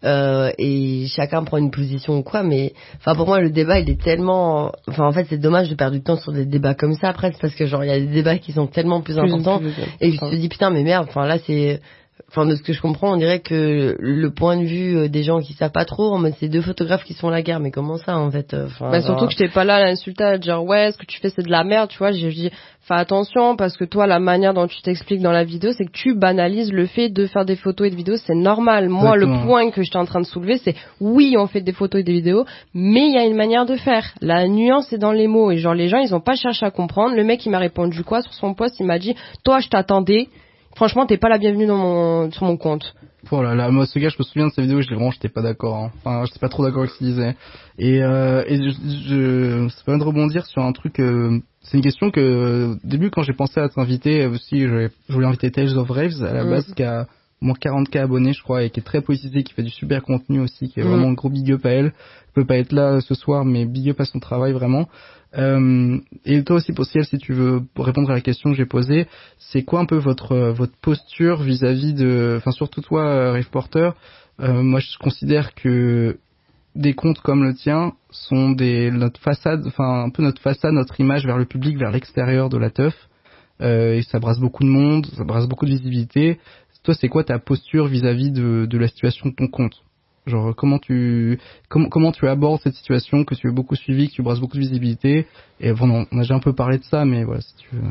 Et chacun prend une position ou quoi, mais enfin pour moi le débat il est tellement, enfin en fait c'est dommage de perdre du temps sur des débats comme ça après, parce que genre il y a des débats qui sont tellement plus importants et je te dis putain mais merde, enfin là c'est, enfin de ce que je comprends on dirait que le point de vue des gens qui savent pas trop, en mode c'est 2 photographes qui sont la guerre, mais comment ça en fait, surtout que j'étais pas là à l'insulter, à dire ouais ce que tu fais c'est de la merde, tu vois. J'ai dit fais attention parce que toi la manière dont tu t'expliques dans la vidéo c'est que tu banalises le fait de faire des photos et des vidéos, c'est normal. Moi le point que j'étais en train de soulever c'est oui on fait des photos et des vidéos, mais il y a une manière de faire, la nuance est dans les mots, et genre les gens ils ont pas cherché à comprendre. Le mec il m'a répondu quoi sur son post, il m'a dit toi je t'attendais. franchement, t'es pas la bienvenue sur mon compte. Oh là là, moi ce gars, je me souviens de sa vidéo, j'étais pas d'accord. Hein. Enfin, j'étais pas trop d'accord avec ce qu'il disait. Et ça peut me rebondir sur un truc. C'est une question que au début, quand j'ai pensé à t'inviter aussi, je voulais inviter Tales of Raves à la base, qui a au moins 40K abonnés, je crois, et qui est très politisée, qui fait du super contenu aussi, qui est vraiment un gros big up à elle. Elle peut pas être là ce soir, mais big up à son travail vraiment. Et toi aussi, pour Ciel, si tu veux répondre à la question que j'ai posée, c'est quoi un peu votre posture vis-à-vis de, enfin surtout toi, Rave Porter. Moi, je considère que des comptes comme le tien sont notre façade, enfin un peu notre façade, notre image vers le public, vers l'extérieur de la teuf. Et ça brasse beaucoup de monde, ça brasse beaucoup de visibilité. Toi, c'est quoi ta posture vis-à-vis de la situation de ton compte? Genre, comment tu abordes cette situation que tu as beaucoup suivi, que tu brasses beaucoup de visibilité? Et bon, on a déjà un peu parlé de ça, mais voilà, si tu veux.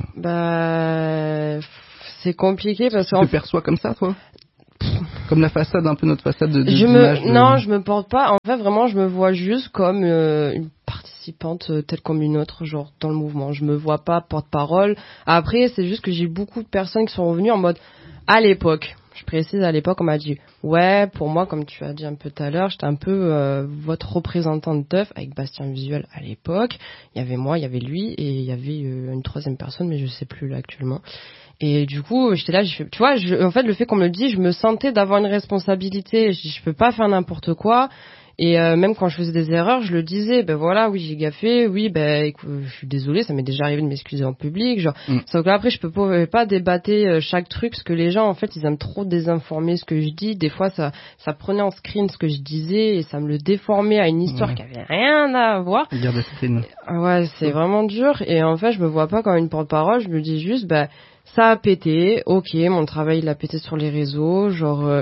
Bah, c'est compliqué parce que... Tu te perçois comme ça, toi? Comme la façade, un peu notre façade de Non, je me porte pas. En fait, vraiment, je me vois juste comme une participante telle comme une autre, genre dans le mouvement. Je me vois pas porte-parole. Après, c'est juste que j'ai beaucoup de personnes qui sont revenues en mode, à l'époque, je précise, à l'époque, on m'a dit, ouais, pour moi, comme tu as dit un peu tout à l'heure, j'étais un peu votre représentant de teuf avec Bastien Visuel à l'époque. Il y avait moi, il y avait lui et il y avait une troisième personne, mais je sais plus là actuellement. Et du coup, j'étais là, tu vois, en fait, le fait qu'on me le dise, je me sentais d'avoir une responsabilité. Je peux pas faire n'importe quoi. Et même quand je faisais des erreurs, je le disais, ben voilà, oui, j'ai gaffé, oui, ben écoute, je suis désolée, ça m'est déjà arrivé de m'excuser en public, genre. Sauf que là, après, je peux pas débattre chaque truc, parce que les gens, en fait, ils aiment trop désinformer ce que je dis. Des fois, ça prenait en screen ce que je disais et ça me le déformait à une histoire qui avait rien à voir. Regarde screen. Ouais, c'est vraiment dur. Et en fait, je me vois pas comme une porte-parole. Je me dis juste, ben ça a pété, ok, mon travail il a pété sur les réseaux, genre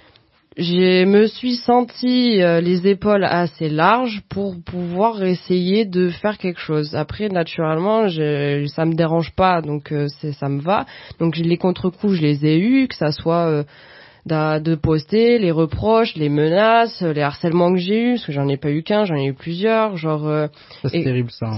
je me suis senti les épaules assez larges pour pouvoir essayer de faire quelque chose. Après, naturellement, ça me dérange pas, donc ça me va. Donc les contre-coups, je les ai eus, que ça soit de poster, les reproches, les menaces, les harcèlements que j'ai eus, parce que j'en ai pas eu qu'un, j'en ai eu plusieurs, genre... ça, c'est terrible, ça. Hein.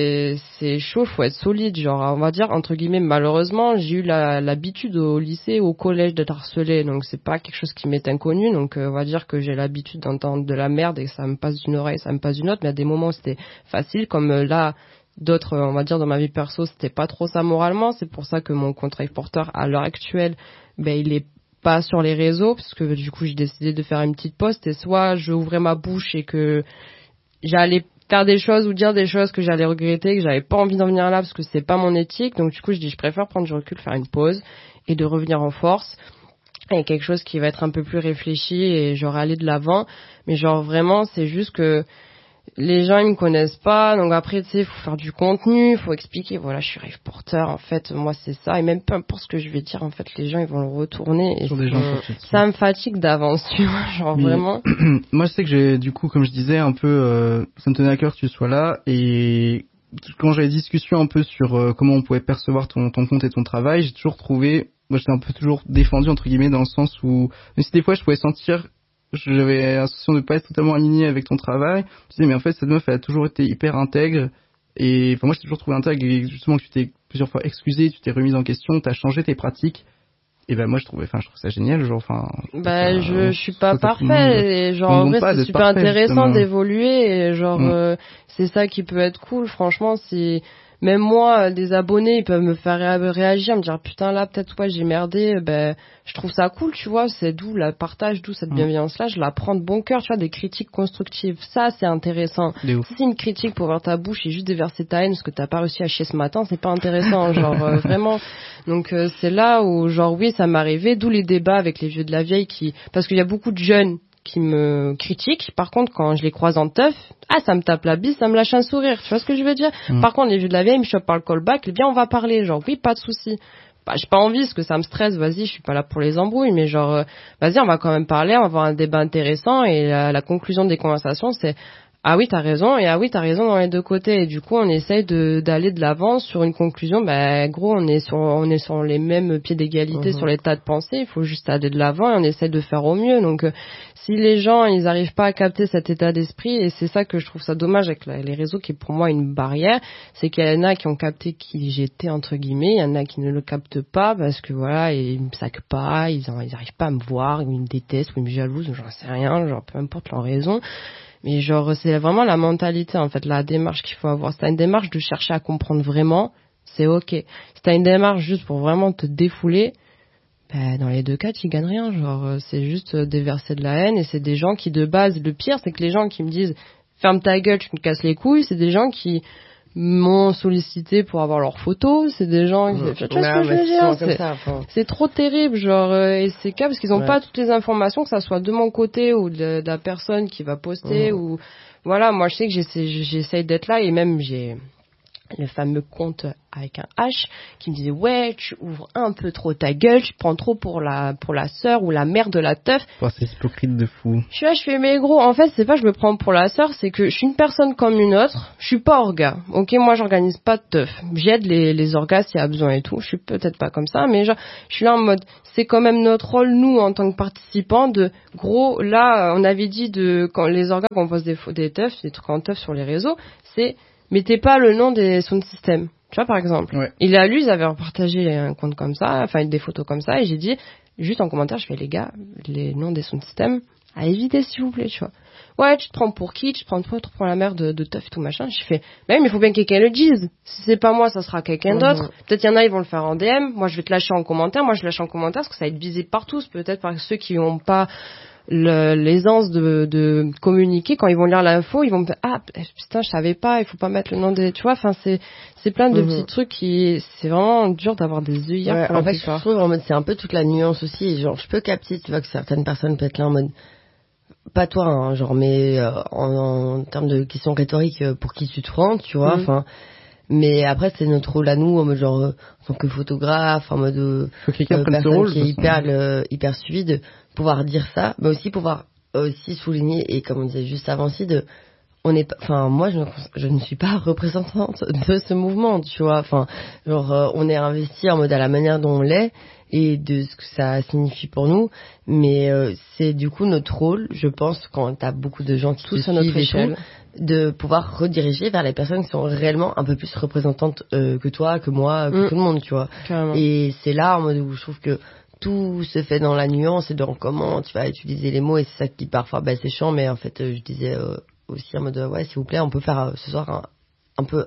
C'est chaud, faut être solide, genre, on va dire, entre guillemets, malheureusement, j'ai eu l'habitude au lycée, au collège d'être harcelé, donc c'est pas quelque chose qui m'est inconnu, donc on va dire que j'ai l'habitude d'entendre de la merde et que ça me passe d'une oreille, ça me passe d'une autre, mais à des moments où c'était facile, comme là... D'autres, on va dire, dans ma vie perso, c'était pas trop ça moralement, c'est pour ça que mon compte Rave Porter, à l'heure actuelle, ben, il est pas sur les réseaux, parce que du coup j'ai décidé de faire une petite poste et soit je ouvrais ma bouche et que j'allais faire des choses ou dire des choses que j'allais regretter, que j'avais pas envie d'en venir là parce que c'est pas mon éthique, donc du coup je préfère prendre du recul, faire une pause et de revenir en force et quelque chose qui va être un peu plus réfléchi et genre aller de l'avant, mais genre vraiment c'est juste que les gens ils me connaissent pas, donc après tu sais faut faire du contenu, faut expliquer voilà je suis Rave Porter, en fait moi c'est ça, et même peu importe ce que je vais dire, en fait les gens ils vont le retourner et ça me fatigue d'avance, tu vois, genre mais, vraiment. Moi je sais que j'ai du coup comme je disais un peu ça me tenait à cœur que tu sois là, et quand j'avais discussion un peu sur comment on pouvait percevoir ton compte et ton travail, j'ai toujours trouvé, moi j'étais un peu toujours défendu entre guillemets dans le sens où même si des fois je pouvais sentir, j'avais l'impression de pas être totalement aligné avec ton travail. Je disais mais en fait cette meuf elle a toujours été hyper intègre, et enfin moi j'ai toujours trouvé intègre, et justement que tu t'es plusieurs fois excusé, tu t'es remise en question, t'as changé tes pratiques, et ben moi je trouve ça génial, genre enfin bah je suis pas parfait et genre en vrai c'est super intéressant justement d'évoluer et genre c'est ça qui peut être cool franchement. Si même moi, des abonnés, ils peuvent me faire réagir, me dire putain là peut-être ouais j'ai merdé, ben je trouve ça cool, tu vois, c'est d'où la partage, d'où cette bienveillance là, je la prends de bon cœur, tu vois, des critiques constructives, ça c'est intéressant. Si c'est une critique pour ouvrir ta bouche et juste déverser ta haine parce que t'as pas réussi à chier ce matin, c'est pas intéressant, genre vraiment. Donc c'est là où genre oui ça m'est arrivé, d'où les débats avec les vieux de la vieille parce qu'il y a beaucoup de jeunes qui me critiquent. Par contre, quand je les croise en teuf, ça me tape la bise, ça me lâche un sourire. Tu vois ce que je veux dire? Par contre, les vieux de la vieille, ils me chopent par le callback, et bien on va parler. Genre, oui, pas de souci. Bah, j'ai pas envie, parce que ça me stresse. Vas-y, je suis pas là pour les embrouilles, mais genre, vas-y, on va quand même parler, on va avoir un débat intéressant, et la conclusion des conversations, c'est ah oui t'as raison et ah oui t'as raison dans les deux côtés et du coup on essaye d'aller de l'avant sur une conclusion. Gros on est sur les mêmes pieds d'égalité sur les tas de pensées. Il faut juste aller de l'avant et on essaye de faire au mieux. Donc si les gens ils arrivent pas à capter cet état d'esprit, et c'est ça que je trouve ça dommage avec les réseaux, qui est pour moi une barrière, c'est qu'il y en a qui ont capté qui j'étais entre guillemets, il y en a qui ne le captent pas parce que voilà ils me saquent pas, ils arrivent pas à me voir, ils me détestent ou ils me jalousent, j'en sais rien, genre peu importe leur raison. Mais genre, c'est vraiment la mentalité, en fait, la démarche qu'il faut avoir. Si t'as une démarche de chercher à comprendre vraiment, c'est ok. Si t'as une démarche juste pour vraiment te défouler, dans les deux cas, tu gagnes rien. Genre, c'est juste déverser de la haine, et c'est des gens qui, de base, le pire, c'est que les gens qui me disent ferme ta gueule, tu me casses les couilles, c'est des gens qui m'ont sollicité pour avoir leurs photos, c'est des gens qui... Tu vois ce que je veux dire, c'est trop terrible, genre, et c'est cas parce qu'ils ont pas toutes les informations, que ça soit de mon côté ou de la personne qui va poster, ou voilà. Moi je sais que j'essaye d'être là, et même j'ai le fameux compte avec un H qui me disait ouais tu ouvres un peu trop ta gueule, tu te prends trop pour la sœur ou la mère de la teuf. C'est hypocrite de fou. Je fais mais gros, en fait c'est pas je me prends pour la sœur, c'est que je suis une personne comme une autre, je suis pas orga. Ok, moi j'organise pas de teuf, j'aide les orgas s'il y a besoin et tout, je suis peut-être pas comme ça, mais genre je suis là en mode c'est quand même notre rôle nous en tant que participants de gros. Là on avait dit de quand les orgas qu'on pose des teufs, des trucs en teuf sur les réseaux, c'est mettez pas le nom des sound systems. Tu vois, par exemple. Ouais. Ils avaient partagé un compte comme ça, enfin, des photos comme ça, et j'ai dit, juste en commentaire, je fais, les gars, les noms des sound systems, à éviter, s'il vous plaît, tu vois. Ouais, tu te prends pour qui? Tu te prends pour la mère de teuf et tout machin. Je fais, mais il faut bien que quelqu'un le dise. Si c'est pas moi, ça sera quelqu'un d'autre. Peut-être il y en a, ils vont le faire en DM. Moi, je vais te lâcher en commentaire. Moi, je lâche en commentaire parce que ça va être visible par tous. Peut-être par ceux qui n'ont pas l'aisance de communiquer, quand ils vont lire l'info, ils vont me dire ah putain je savais pas, il faut pas mettre le nom des, tu vois, enfin c'est plein de petits trucs qui, c'est vraiment dur d'avoir des œillères. En fait je trouve en mode c'est un peu toute la nuance aussi, genre je peux capter, tu vois, que certaines personnes peuvent être là en mode pas toi hein, genre mais en termes de questions rhétoriques, pour qui tu te prends, tu vois, enfin mais après c'est notre rôle à nous en mode genre en tant que photographe, en mode personne qui est hyper suivie, de pouvoir dire ça, mais aussi pouvoir aussi souligner, et comme on disait juste avant aussi, on est enfin moi je ne suis pas représentante de ce mouvement, tu vois, enfin genre on est investi en mode à la manière dont on l'est et de ce que ça signifie pour nous, mais c'est du coup notre rôle, je pense, quand t'as beaucoup de gens qui tous à notre échelle, de pouvoir rediriger vers les personnes qui sont réellement un peu plus représentantes que toi, que moi, que tout le monde, tu vois. Carrément. Et c'est là en mode où je trouve que tout se fait dans la nuance et dans comment tu vas utiliser les mots, et c'est ça qui parfois c'est chiant, mais en fait je disais aussi en mode ouais s'il vous plaît on peut faire ce soir un peu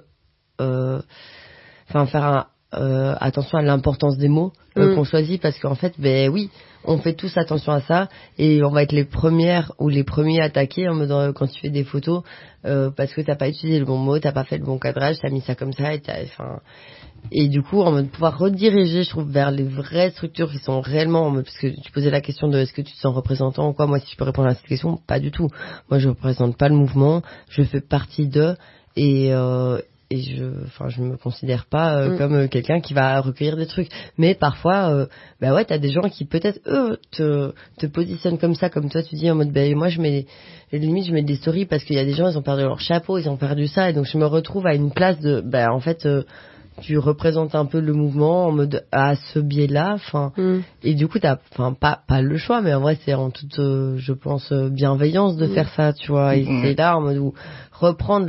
faire attention à l'importance des mots qu'on choisit, parce qu'en fait oui on fait tous attention à ça, et on va être les premières ou les premiers attaqués en mode quand tu fais des photos parce que t'as pas utilisé le bon mot, t'as pas fait le bon cadrage, t'as mis ça comme ça, et du coup en mode pouvoir rediriger, je trouve, vers les vraies structures qui sont réellement en mode, parce que tu posais la question de est-ce que tu te sens représentant ou quoi. Moi si je peux répondre à cette question, pas du tout. Moi je représente pas le mouvement, je fais partie d'eux, et je me considère pas comme quelqu'un qui va recueillir des trucs, mais parfois ouais t'as des gens qui peut-être eux te positionnent comme ça, comme toi tu dis en mode moi je mets des stories parce qu'il y a des gens, ils ont perdu leur chapeau, ils ont perdu ça, et donc je me retrouve à une place de en fait tu représentes un peu le mouvement en mode à ce biais-là, et du coup t'as pas le choix, mais en vrai c'est en toute je pense bienveillance de faire ça, tu vois, et c'est là en mode où reprendre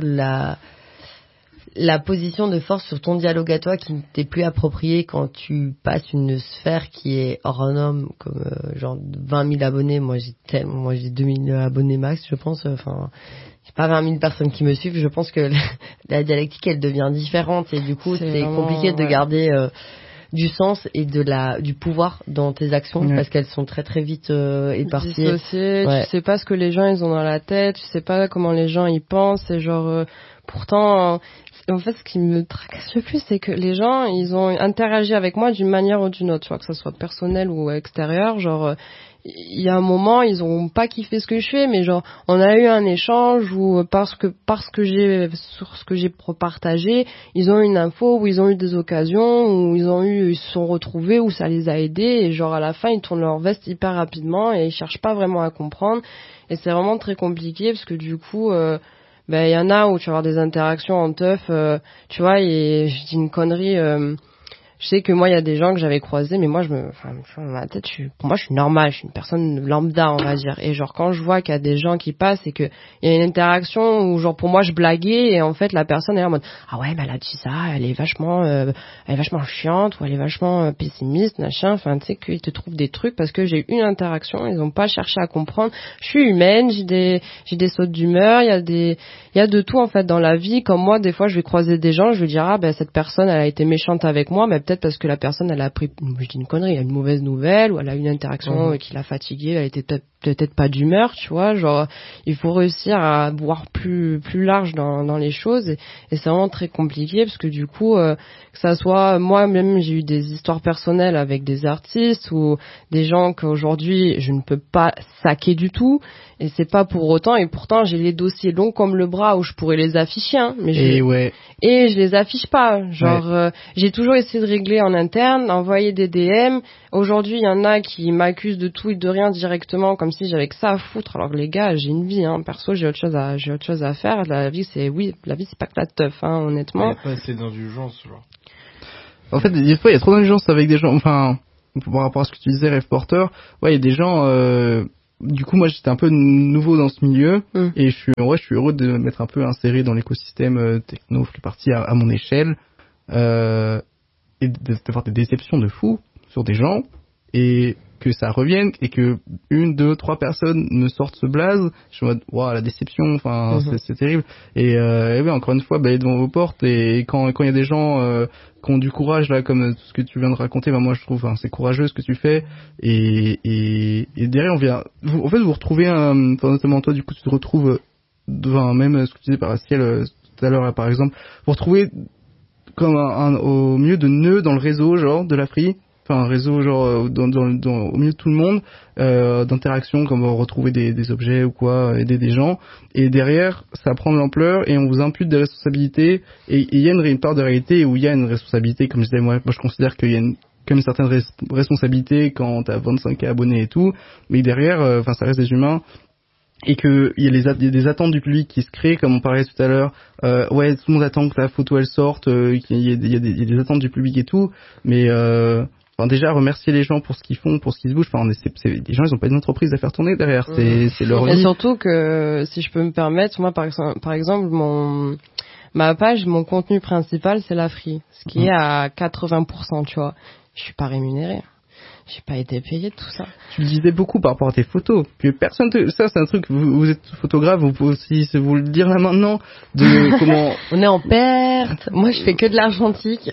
la position de force sur ton dialogue à toi, qui ne t'est plus approprié quand tu passes une sphère qui est hors norme, comme genre 20 000 abonnés. Moi j'ai 2 000 abonnés max, je pense, j'ai pas 20 000 personnes qui me suivent. Je pense que la dialectique elle devient différente, et du coup c'est compliqué de garder du sens et du pouvoir dans tes actions, parce qu'elles sont très très vite éparpillées. Dissociées, tu sais pas ce que les gens ils ont dans la tête, tu sais pas comment les gens ils pensent, et genre pourtant en fait ce qui me tracasse le plus, c'est que les gens ils ont interagi avec moi d'une manière ou d'une autre, tu vois, que ça soit personnel ou extérieur, genre il y a un moment ils ont pas kiffé ce que je fais, mais genre on a eu un échange où parce que j'ai sur ce que j'ai partagé, ils ont eu une info, où ils ont eu des occasions, où ils se sont retrouvés, où ça les a aidés, et genre à la fin ils tournent leur veste hyper rapidement et ils cherchent pas vraiment à comprendre, et c'est vraiment très compliqué parce que du coup ben il y en a où tu vas avoir des interactions en teuf, tu vois, et je dis une connerie. Je sais que moi, il y a des gens que j'avais croisés, mais moi, dans ma tête, pour moi, je suis normale, je suis une personne lambda, on va dire. Et genre, quand je vois qu'il y a des gens qui passent et que il y a une interaction où, genre, pour moi, je blaguais et en fait, la personne est là en mode, ah ouais, mais elle a dit ça, elle est vachement chiante ou elle est vachement pessimiste, machin. Enfin, tu sais qu'ils te trouvent des trucs parce que j'ai eu une interaction, ils ont pas cherché à comprendre. Je suis humaine, j'ai des sautes d'humeur, il y a de tout en fait dans la vie. Comme moi, des fois, je vais croiser des gens, je vais dire, ah ben cette personne, elle a été méchante avec moi, mais peut-être parce que la personne elle a appris, je dis une connerie, elle a une mauvaise nouvelle ou elle a eu une interaction qui l'a fatiguée, elle était peut-être pas d'humeur, tu vois, genre il faut réussir à voir plus large dans les choses et c'est vraiment très compliqué parce que du coup que ça soit moi-même j'ai eu des histoires personnelles avec des artistes ou des gens qu'aujourd'hui je ne peux pas saquer du tout et c'est pas pour autant et pourtant j'ai les dossiers longs comme le bras où je pourrais les afficher mais et je les affiche pas, genre j'ai toujours essayé de régler en interne, d'envoyer des DM. Aujourd'hui, il y en a qui m'accusent de tout et de rien directement, comme si j'avais que ça à foutre. Alors que les gars, j'ai une vie, hein. Perso, j'ai autre chose à faire. La vie, c'est pas que la teuf, hein, honnêtement. Il n'y a pas assez d'indulgence, genre. En fait, des fois, il y a trop d'indulgence avec des gens, enfin, par rapport à ce que tu disais, Rêve Porter, ouais, il y a des gens, du coup, moi, j'étais un peu nouveau dans ce milieu, et je suis heureux de m'être un peu inséré dans l'écosystème techno, plus parti à mon échelle, et d'avoir des déceptions de fou sur des gens et que ça revienne et que 1, 2, 3 personnes ne sortent ce blaze, je suis en mode waouh la déception, enfin c'est terrible et oui encore une fois balayez devant vos portes et quand il y a des gens qui ont du courage là comme tout ce que tu viens de raconter, bah moi je trouve c'est courageux ce que tu fais et derrière on vient en fait vous retrouvez notamment toi du coup tu te retrouves devant même ce que tu disais par Ciel tout à l'heure là, par exemple vous retrouvez comme au milieu de nœuds dans le réseau genre de la Free, enfin un réseau genre au milieu de tout le monde d'interactions comme retrouver des objets ou quoi, aider des gens et derrière ça prend de l'ampleur et on vous impute des responsabilités et il y a une part de réalité où il y a une responsabilité comme je disais moi je considère qu'il y a comme une certaine responsabilité quand t'as 25K abonnés et tout mais derrière enfin ça reste des humains et que il y a des attentes du public qui se créent comme on parlait tout à l'heure ouais tout le monde attend que la photo elle sorte qu'il y a des attentes du public et tout mais enfin déjà remercier les gens pour ce qu'ils font pour ce qu'ils se bougent enfin des gens ils ont pas une entreprise à faire tourner derrière c'est leur vie et surtout que si je peux me permettre moi par exemple ma page mon contenu principal c'est la Free ce qui est à 80% tu vois je suis pas rémunérée. J'ai pas été payé de tout ça. Tu le disais beaucoup par rapport à tes photos. Que personne ça c'est un truc, vous êtes photographe, vous pouvez aussi vous le dire là maintenant, de comment... On est en perte. Moi je fais que de l'argentique,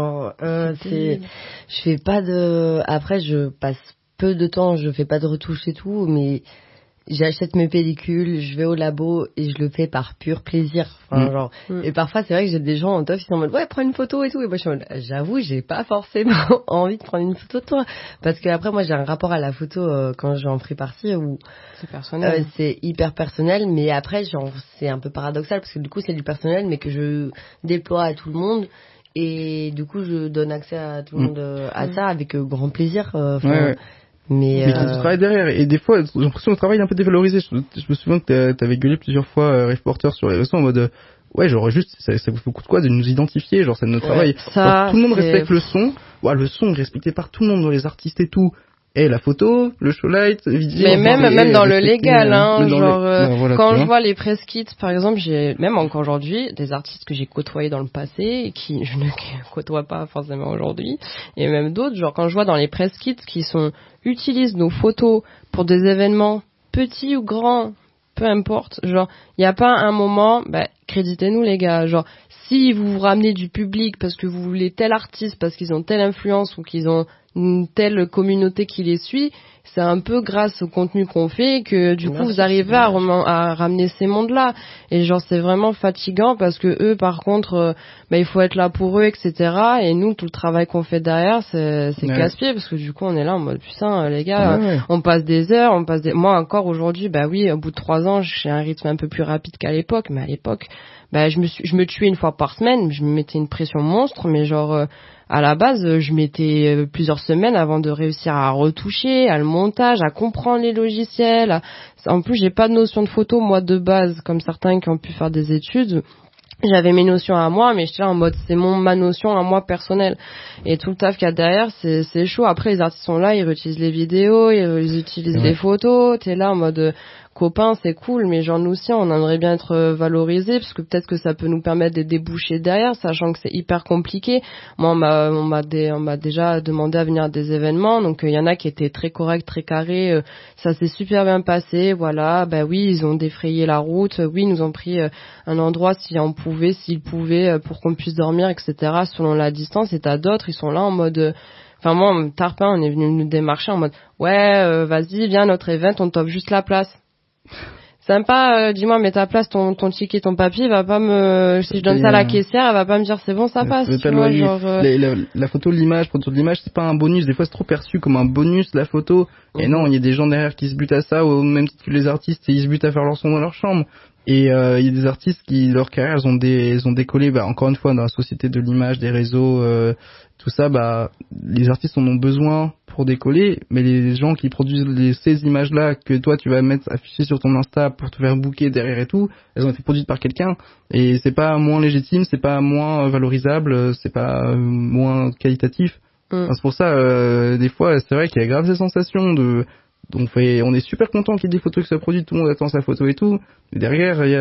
je fais pas de, après je passe peu de temps, je fais pas de retouches et tout, mais j'achète mes pellicules, je vais au labo et je le fais par pur plaisir. Enfin, et parfois c'est vrai que j'ai des gens en teuf qui sont en mode ouais prends une photo et tout et moi je suis en mode j'avoue j'ai pas forcément envie de prendre une photo de toi parce que après moi j'ai un rapport à la photo quand je vais en free party où c'est personnel, c'est hyper personnel mais après c'est un peu paradoxal parce que du coup c'est du personnel mais que je déploie à tout le monde. Et du coup je donne accès à tout le monde à ça avec grand plaisir. Mais tu travailles derrière et des fois j'ai l'impression que le travail est un peu dévalorisé. Je me souviens que t'avais gueulé plusieurs fois Rêve Porter sur les réseaux en mode ouais genre juste ça vous coûte quoi de nous identifier genre c'est notre travail. Ça, tout le monde respecte le son. Ouais, le son est respecté par tout le monde, les artistes et tout. Et la photo, le showlight, vidéo. Mais même dans le légal, hein, genre voilà, quand je vois les press kits, par exemple, j'ai même encore aujourd'hui des artistes que j'ai côtoyés dans le passé et qui je ne côtoie pas forcément aujourd'hui, et même d'autres, genre quand je vois dans les press kits qui utilisent nos photos pour des événements petits ou grands, peu importe, genre il y a pas un moment, créditez-nous les gars, genre si vous ramenez du public parce que vous voulez tel artiste parce qu'ils ont telle influence ou qu'ils ont une telle communauté qui les suit, c'est un peu grâce au contenu qu'on fait que du coup vous arrivez à ramener ces mondes-là. Et genre c'est vraiment fatigant parce que eux par contre il faut être là pour eux, etc. Et nous tout le travail qu'on fait derrière c'est casse-pied parce que du coup on est là en mode putain les gars on passe des heures, moi encore aujourd'hui au bout de 3 ans j'ai un rythme un peu plus rapide qu'à l'époque, mais à l'époque je me tuais une fois par semaine, je me mettais une pression monstre, mais genre à la base, je mettais plusieurs semaines avant de réussir à retoucher, à le montage, à comprendre les logiciels. En plus, j'ai pas de notion de photo, moi, de base, comme certains qui ont pu faire des études. J'avais mes notions à moi, mais j'étais là en mode c'est ma notion à moi personnelle. Et tout le taf qu'il y a derrière, c'est chaud. Après, les artistes sont là, ils réutilisent les vidéos, ils utilisent les photos. T'es là en mode copain, c'est cool, mais genre nous aussi, on aimerait bien être valorisés, parce que peut-être que ça peut nous permettre des débouchés derrière, sachant que c'est hyper compliqué. Moi, on m'a déjà demandé à venir à des événements, donc il y en a qui étaient très corrects, très carrés. Ça s'est super bien passé, voilà. Ben oui, ils ont défrayé la route. Oui, ils nous ont pris un endroit s'ils pouvaient, pour qu'on puisse dormir, etc. Selon la distance. Et t'as d'autres, ils sont là en mode. Enfin moi, Tarpin, on est venu nous démarcher en mode ouais, vas-y, viens à notre event, on t'offre juste la place. Sympa, dis-moi, mais ta place, ton ticket, ton papier, va pas si je donne ça à la caissière, elle va pas me dire c'est bon, ça passe. Tu vois, genre, la photo, l'image, c'est pas un bonus. Des fois, c'est trop perçu comme un bonus, la photo. Et non, il y a des gens derrière qui se butent à ça, au même titre que les artistes, et ils se butent à faire leur son dans leur chambre. Et il y a des artistes qui, leur carrière, ils ont décollé, encore une fois, dans la société de l'image, des réseaux, tout ça, les artistes en ont besoin pour décoller, mais les gens qui produisent ces images-là que toi tu vas mettre affichées sur ton Insta pour te faire booker derrière et tout, elles ont été produites par quelqu'un, et c'est pas moins légitime, c'est pas moins valorisable, c'est pas moins qualitatif. C'est pour ça, des fois, c'est vrai qu'il y a grave ces sensations de... Donc on est super content qu'il y ait des photos qui soient produites, tout le monde attend sa photo et tout. Et derrière, il y